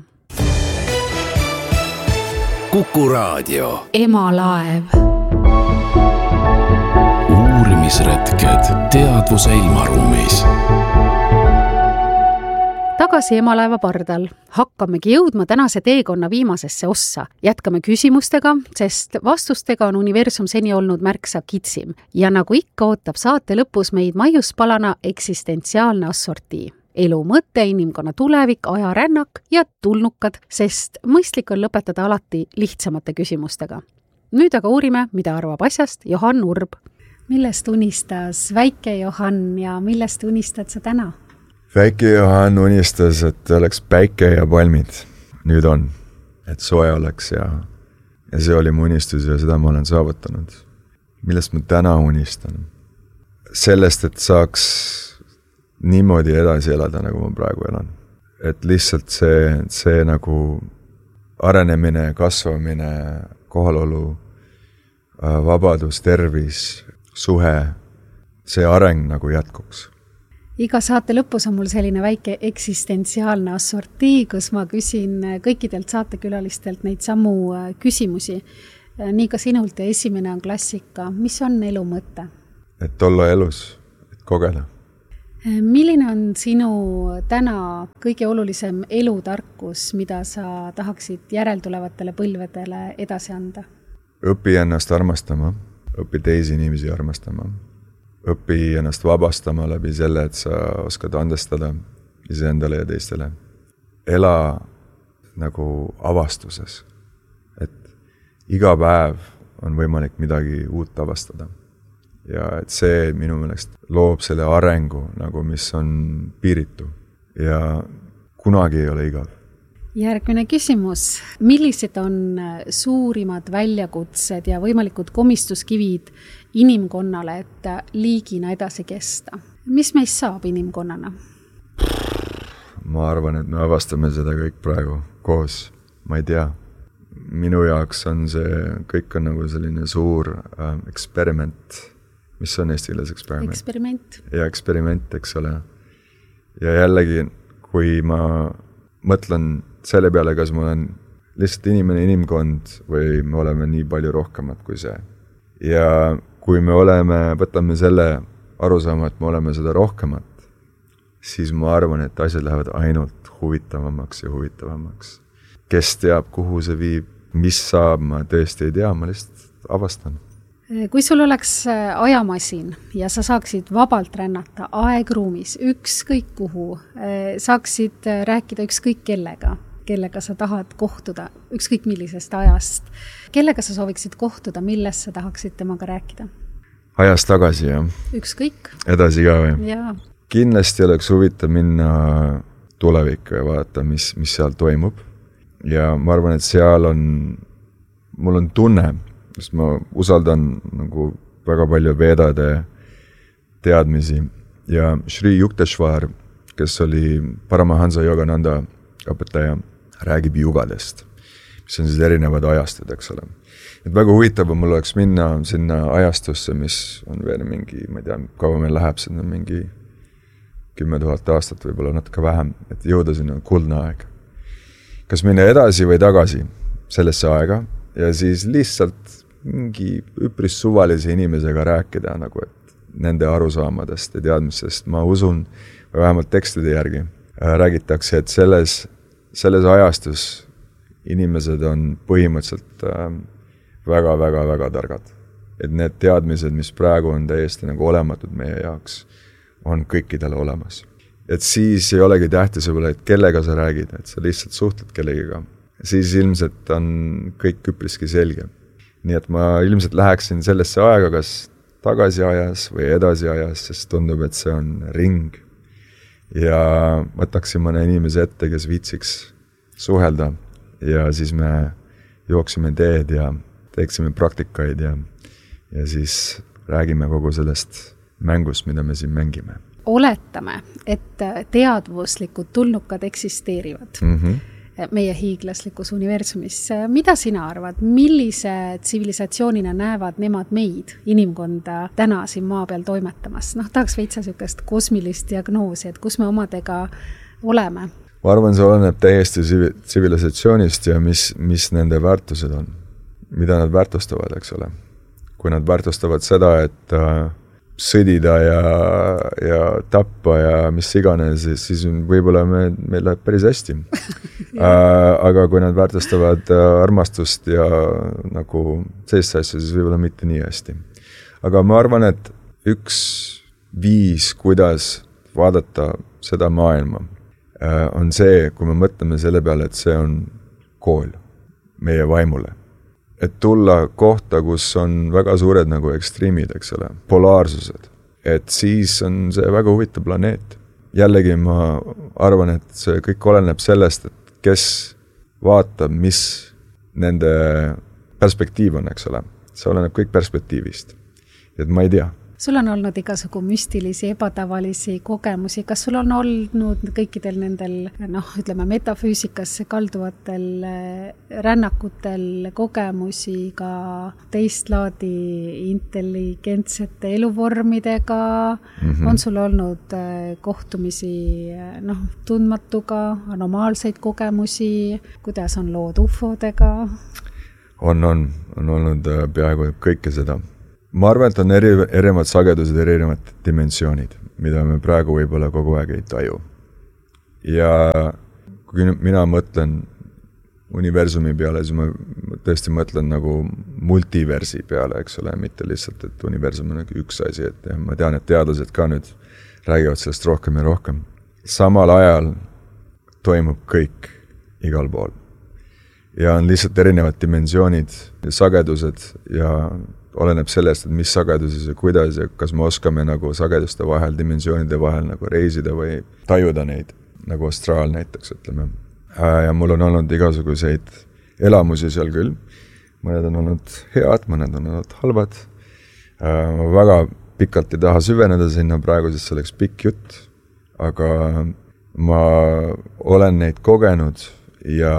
Speaker 3: Kuku Raadio.
Speaker 2: Emalaev.
Speaker 3: Uurimisretked teadvuse ilmaruumis.
Speaker 2: Tagasi Emalaeva pardal. Hakkamegi jõudma tänase teekonna viimasesse ossa. Jätkame küsimustega, sest vastustega on universum seni olnud märksa kitsim. Ja nagu ikka ootab saate lõpus meid maiuspalana eksistentsiaalne assortii. Elu mõte, inimkonna tulevik, ajarännak ja tulnukad, sest mõistlik on lõpetada alati lihtsamate küsimustega. Nüüd aga uurime, mida arvab asjast Johan Urb. Millest unistas väike Johan ja millest unistad sa täna?
Speaker 1: Väike Johan unistas, et oleks päike ja palmid. Nüüd on, et soe oleks ja see oli mu unistus ja seda ma olen saavutanud. Millest ma täna unistan? Sellest, et saaks niimoodi edasi elada, nagu ma praegu elan. Et lihtsalt see nagu arenemine, kasvamine, kohalolu, vabadus, tervis, suhe, see areng nagu jätkuks.
Speaker 2: Iga saate lõpus on mul selline väike eksistentsiaalne assortii, kus ma küsin kõikidelt saatekülalistelt neid samu küsimusi. Nii ka sinult ja esimene on klassika. Mis on elu mõte?
Speaker 1: Et olla elus, et kogeda.
Speaker 2: Milline on sinu täna kõige olulisem elutarkus, mida sa tahaksid järeltulevatele põlvedele edasi anda?
Speaker 1: Õpi ennast armastama, õpi teisi inimesi armastama. Õpi ennast vabastama läbi selle, et sa oskad andestada iseendale ja teistele. Ela nagu avastuses, et iga päev on võimalik midagi uut avastada. Ja et see minu meelest loob selle arengu, nagu mis on piiritu ja kunagi ei ole igav.
Speaker 2: Järgmine küsimus. Millised on suurimad väljakutsed ja võimalikud komistuskivid inimkonnale, et liigina edasi kesta? Mis meist saab inimkonnana?
Speaker 1: Ma arvan, et me avastame seda kõik praegu koos. Ma ei tea. Minu jaoks on see, kõik on nagu selline suur eksperiment. Mis on eesti keeles eksperiment?
Speaker 2: Eksperiment.
Speaker 1: Ja eksperiment, eks ole. Ja jällegi, kui ma mõtlen selle peale, kas ma olen lihtsalt inimkond või me oleme nii palju rohkemat kui see. Ja kui me võtame selle arusaama, et me oleme seda rohkemat, siis ma arvan, et asjad lähevad ainult huvitavamaks ja huvitavamaks. Kes teab, kuhu see viib, mis saab, ma tõesti ei tea, ma lihtsalt avastan.
Speaker 2: Kui sul oleks ajamasin ja sa saaksid vabalt rännata aegruumis, ükskõik kuhu, saaksid rääkida ükskõik kellega sa tahad kohtuda, ükskõik millisest ajast. Kellega sa sooviksid kohtuda, millest sa tahaksid temaga rääkida?
Speaker 1: Ajast tagasi, jah.
Speaker 2: Ükskõik.
Speaker 1: Edasi ka või?
Speaker 2: Jaa.
Speaker 1: Kindlasti oleks huvitav minna tulevikku ja vaadata, mis seal toimub. Ja ma arvan, et seal mul on tunne, sest ma usaldan nagu väga palju vedade teadmisi. Ja Shri Yukteswar, kes oli Paramahansa Yogananda õpetaja, räägib jugadest, mis on siis erinevad ajastud, eks ole. Et väga huvitav on mul oleks minna sinna ajastusse, mis on veel mingi, ma ei tea, kaua meil läheb sinna mingi 10 000 aastat, võib-olla natuke vähem, et jõuda sinna kuldne aeg. Kas minna edasi või tagasi sellesse aega ja siis lihtsalt mingi üpris suvalise inimesega rääkida, nagu et nende arusaamadest ja teadmistest. Ma usun, vähemalt tekstide järgi, räägitakse, et selles ajastus inimesed on põhimõtteliselt väga targad. Et need teadmised, mis praegu on täiesti nagu olematud meie jaoks, on kõikidele olemas. Et siis ei olegi tähtis võib-olla, et kellega sa räägid, et sa lihtsalt suhtled kellegiga. Siis ilmselt on kõik üpriski selge. Nii et ma ilmselt läheksin sellesse aega, kas tagasi ajas või edasi ajas, sest tundub, et see on ring. Ja võtaksin mõne inimese ette, kes viitsiks suhelda ja siis me jooksime teed ja teeksime praktikaid ja siis räägime kogu sellest mängust, mida me siin mängime.
Speaker 2: Oletame, et teadvuslikud tulnukad eksisteerivad meie hiiglaslikus universumis. Mida sina arvad, millise tsivilisatsioonina näevad nemad meid, inimkonda, täna siin maa peal toimetamas? Tahaks veitsa sükest kosmilist diagnoosi, et kus me omadega oleme?
Speaker 1: Ma arvan, see oleneb täiesti tsivilisatsioonist ja mis nende väärtused on. Mida nad väärtustavad, eks ole. Kui nad väärtustavad seda, et sõdida ja tappa ja mis iganes, siis võib-olla meil läheb päris hästi. Aga kui nad väärtustavad armastust ja nagu sellist asja, siis võib-olla mitte nii hästi. Aga ma arvan, et üks viis, kuidas vaadata seda maailma, on see, kui me mõtleme selle peale, et see on kool meie vaimule. Et tulla kohta, kus on väga suured nagu ekstreemid, eks ole, polaarsused. Et siis on see väga huvitav planeet. Jällegi ma arvan, et see kõik oleneb sellest, et kes vaatab, mis nende perspektiiv on, eks ole. See oleneb kõik perspektiivist. Et ma ei tea.
Speaker 2: Sul on olnud igasugu müstilisi, ebatavalisi kogemusi. Kas sul on olnud kõikidel nendel, ütleme, metafüüsikasse kalduvatel rännakutel kogemusi ka teist laadi intelligentsete eluvormidega? On sul olnud kohtumisi tundmatuga, anomaalseid kogemusi? Kuidas on lood ufodega?
Speaker 1: On olnud peaaegu kõike seda. Ma arvan, et on erinevad sagedused, erinevad dimensioonid, mida me praegu võib-olla kogu aeg ei taju. Ja kui mina mõtlen universumi peale, siis ma tõesti mõtlen nagu multiversi peale, eks ole, mitte lihtsalt, et universum on üks asi, et ma tean, et teadlased ka nüüd räägivad sellest rohkem ja rohkem. Samal ajal toimub kõik igal pool. Ja on lihtsalt erinevad dimensioonid ja sagedused ja oleneb sellest, et mis sageduses ja kuidas ja kas me oskame nagu sageduste vahel, dimensioonide vahel nagu reisida või tajuda neid, nagu astraal näiteks, ütleme. Ja mul on olnud igasuguseid elamusi seal küll. Mõned on olnud head, mõned on olnud halvad. Ma väga pikalt ei taha süveneda sinna praegu, sest see oleks pikk jutt, aga ma olen neid kogenud ja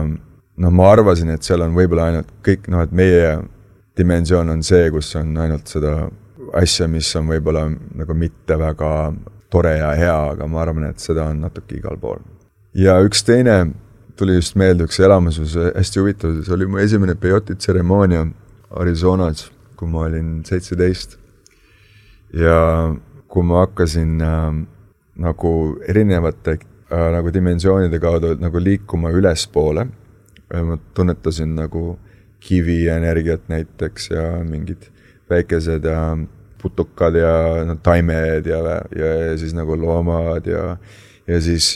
Speaker 1: ma arvasin, et seal on võib-olla ainult kõik, et meie dimensioon on see, kus on ainult seda asja, mis on võib-olla nagu mitte väga tore ja hea, aga ma arvan, et seda on natuke igal pool. Ja üks teine tuli just meelde, üks elamusus hästi huvitav, see oli mu esimene peoti tseremoonia Arizonas, kui ma olin 17. Ja kui ma hakkasin nagu erinevate nagu dimensioonide kaudu nagu liikuma ülespoole, ma tunnetasin nagu kivi energiat näiteks ja mingid väikesed ja putukad ja taimed ja siis nagu loomad ja siis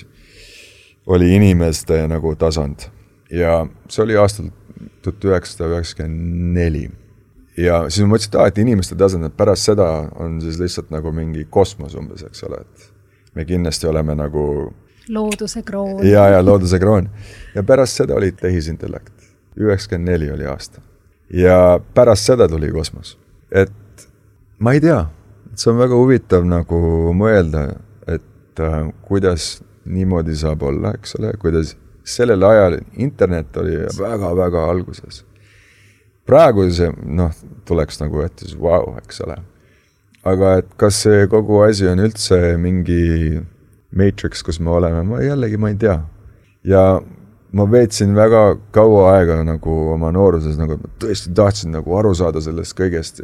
Speaker 1: oli inimeste nagu tasand. Ja see oli aastal 1994. Ja siis ma mõtlesin, et inimeste tasand, et pärast seda on siis lihtsalt nagu mingi kosmos umbes, eks ole, et me kindlasti oleme nagu
Speaker 2: looduse kroon.
Speaker 1: Ja looduse kroon. Ja pärast seda oli tehisintellekt. 94 oli aasta. Ja pärast seda tuli kosmos. Et ma ei tea, see on väga huvitav nagu mõelda, et kuidas niimoodi saab olla, eks ole, kuidas sellel ajal internet oli väga-väga alguses. Praegu see, tuleks nagu, et vau, eks ole. Aga et kas see kogu asi on üldse mingi Matrix, kus me oleme, ma ei tea. Ja ma veetsin väga kaua aega nagu oma nooruses, nagu tõesti tahtsin nagu aru saada sellest kõigest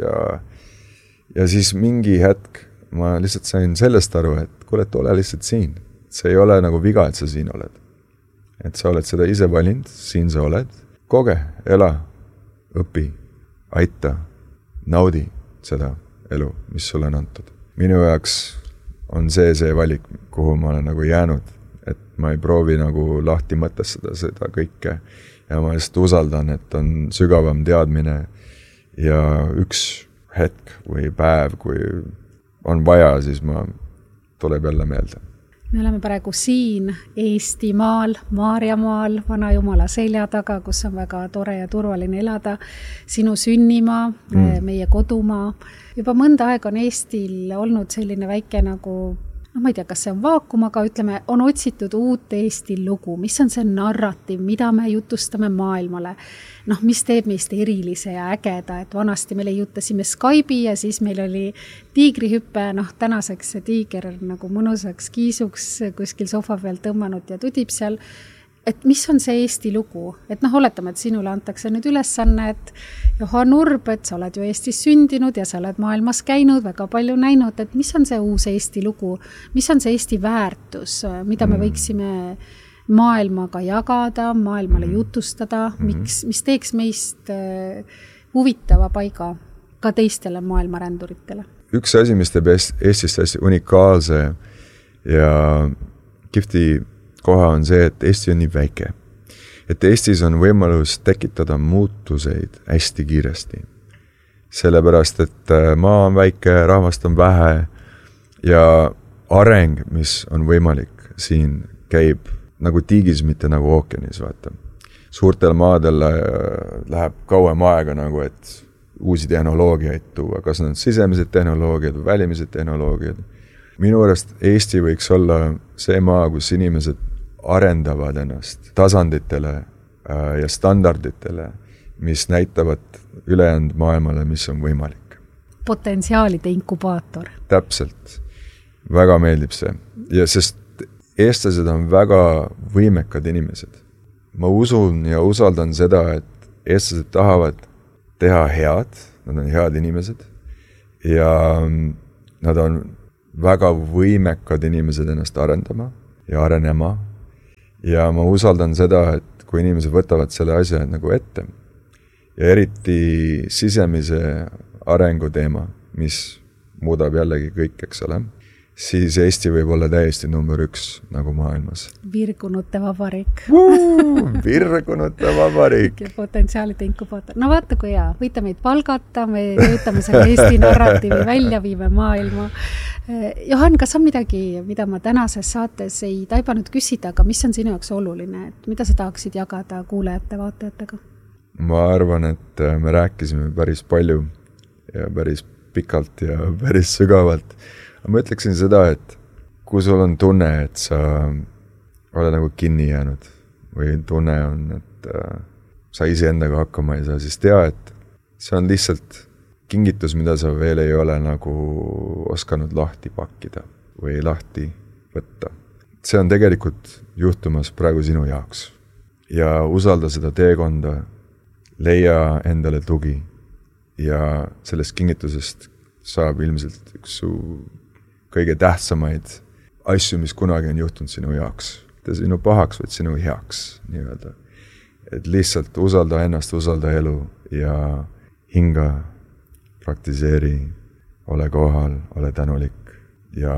Speaker 1: ja siis mingi hetk ma lihtsalt sain sellest aru, et kuule, et ole lihtsalt siin. See ei ole nagu viga, et sa siin oled. Et sa oled seda ise valinud, siin sa oled. Koge, ela, õpi, aita, naudi seda elu, mis sulle on antud. Minu jaoks on see valik, kuhu ma olen nagu jäänud. Et ma ei proovi nagu lahti mõtestada seda kõike ja ma just usaldan, et on sügavam teadmine ja üks hetk või päev, kui on vaja, siis tuleb jälle meelde.
Speaker 2: Me oleme praegu siin Eestimaal, Maarjamaal, Vanajumala selja taga, kus on väga tore ja turvaline elada. Sinu sünnimaa, meie kodumaa. Juba mõnda aega on Eestil olnud selline väike nagu ma ei tea, kas see on vaakum, aga ütleme, on otsitud uut Eesti lugu, mis on see narratiiv, mida me jutustame maailmale. Mis teeb meist erilise ja ägeda, et vanasti me leiutasime Skype'i ja siis meil oli tiigrihüppe, tänaseks see tiiger nagu mõnusaks kiisuks kuskil sofa peal tõmmanud ja tudib seal. Et mis on see Eesti lugu? Et oletame, et sinule antakse nüüd ülesanne, et Johan Urb, et sa oled ju Eestis sündinud ja sa oled maailmas käinud, väga palju näinud, et mis on see uus Eesti lugu? Mis on see Eesti väärtus, mida me võiksime maailmaga jagada, maailmale jutustada, mis teeks meist huvitava paiga ka teistele maailmaränduritele?
Speaker 1: Üks asi, mis teeb Eestist hästi unikaalse ja kihvti koha on see, et Eesti on nii väike. Et Eestis on võimalus tekitada muutuseid hästi kiiresti. Sellepärast, et maa on väike, rahvast on vähe ja areng, mis on võimalik siin, käib nagu tiigis, mitte nagu ookeanis, vaata. Suurtel maadel läheb kauem aega nagu, et uusi tehnoloogiaid tuua, kas need on sisemised tehnoloogiad või välimised tehnoloogiad. Minu arust Eesti võiks olla see maa, kus inimesed arendavad ennast tasanditele ja standarditele, mis näitavad ülejäänud maailmale, mis on võimalik.
Speaker 2: Potentsiaalide inkubaator.
Speaker 1: Täpselt. Väga meeldib see. Ja sest eestlased on väga võimekad inimesed. Ma usun ja usaldan seda, et eestlased tahavad teha head, nad on head inimesed ja nad on väga võimekad inimesed ennast arendama ja arenema. Ja ma usaldan seda, et kui inimesed võtavad selle asja nagu ette ja eriti sisemise arengu teema, mis muudab jällegi kõik, eks ole, siis Eesti võib olla täiesti number 1 nagu maailmas.
Speaker 2: Virgunute vabariik.
Speaker 1: Virgunute vabariik.
Speaker 2: Potentsiaalide inkubaator. No vaata kui hea, võite meid palgata, me töötame selle Eesti narratiivi välja, viime maailma. Johan, kas on midagi, mida ma tänases saates ei taibanud küsida, aga mis on sinu jaoks oluline, et mida sa tahaksid jagada kuulajate, vaatajatega?
Speaker 1: Ma arvan, et me rääkisime päris palju ja päris pikalt ja päris sügavalt. Ma ütleksin seda, et kui sul on tunne, et sa ole nagu kinni jäänud või tunne on, et sa ise endaga hakkama ei saa, siis tea, et see on lihtsalt kingitus, mida sa veel ei ole nagu osanud lahti pakkida või lahti võtta. See on tegelikult juhtumas praegu sinu jaoks ja usalda seda teekonda, leia endale tugi ja sellest kingitusest saab ilmselt üks su kõige tähtsamaid asju, mis kunagi on juhtunud sinu jaoks. Mitte sinu pahaks, vaid sinu heaks, nii öelda. Et lihtsalt usalda ennast, usalda elu ja hinga, praktiseeri, ole kohal, ole tänulik ja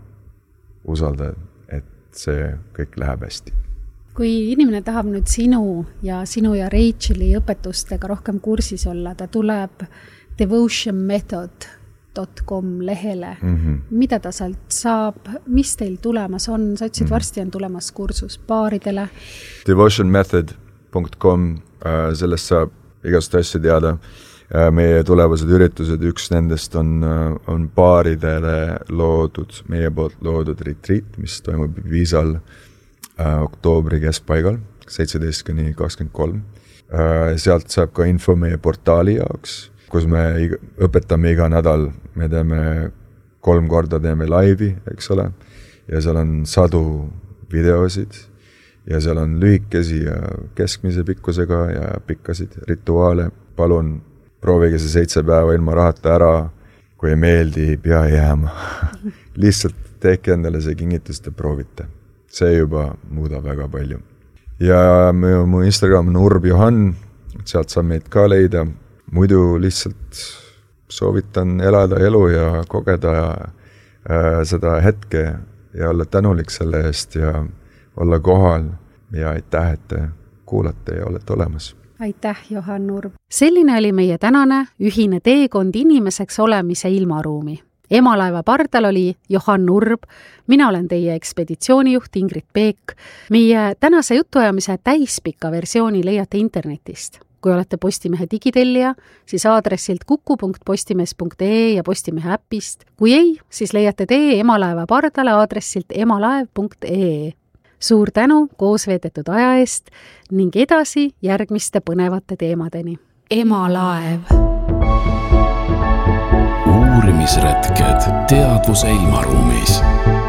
Speaker 1: usalda, et see kõik läheb hästi.
Speaker 2: Kui inimene tahab nüüd sinu ja Racheli õpetustega rohkem kursis olla, ta tuleb devotionmethod.com lehele. Mida ta sealt saab, mis teil tulemas on? Sa ütlesid, varsti on tulemas kursus paaridele.
Speaker 1: Devotionmethod.com, sellest saab igast asja teada. Meie tulevased üritused, üks nendest on paaridele loodud, meie poolt loodud retreat, mis toimub Viisal oktoobri keskpaigal, 17-23. Sealt saab ka info meie portaali jaoks, kus me õpetame iga nädal, me teeme 3 korda teeme laivi, eks ole, ja seal on 100 videosid ja seal on lühikesi ja keskmise pikkusega ja pikkasid rituaale. Palun proovige see 7 päeva ilma rahata ära, kui ei meeldi, pea jääma. Lihtsalt tehke endale see kingitus ja proovite. See juba muudab väga palju. Ja mu Instagram on urbjohan, sealt saab meid ka leida. Muidu lihtsalt soovitan elada elu ja kogeda seda hetke ja olla tänulik selle eest ja olla kohal ja aitäh, et te kuulate ja olete olemas.
Speaker 2: Aitäh, Johan Urb. Selline oli meie tänane ühine teekond inimeseks olemise ilmaruumi. Emalaeva pardal oli Johan Urb, mina olen teie ekspeditsioonijuht Ingrid Peek. Meie tänase jutuajamise täispika versiooni leiate internetist. Kui olete Postimehe digitellija, siis aadressilt kuku.postimees.ee ja Postimehe äpist. Kui ei, siis leiate tee Emalaeva pardale aadressilt emalaev.ee. Suur tänu koos veedetud aja eest ning edasi järgmiste põnevate teemadeni. Emalaev.
Speaker 3: Uurimisretked teadvuse ilmaruumis.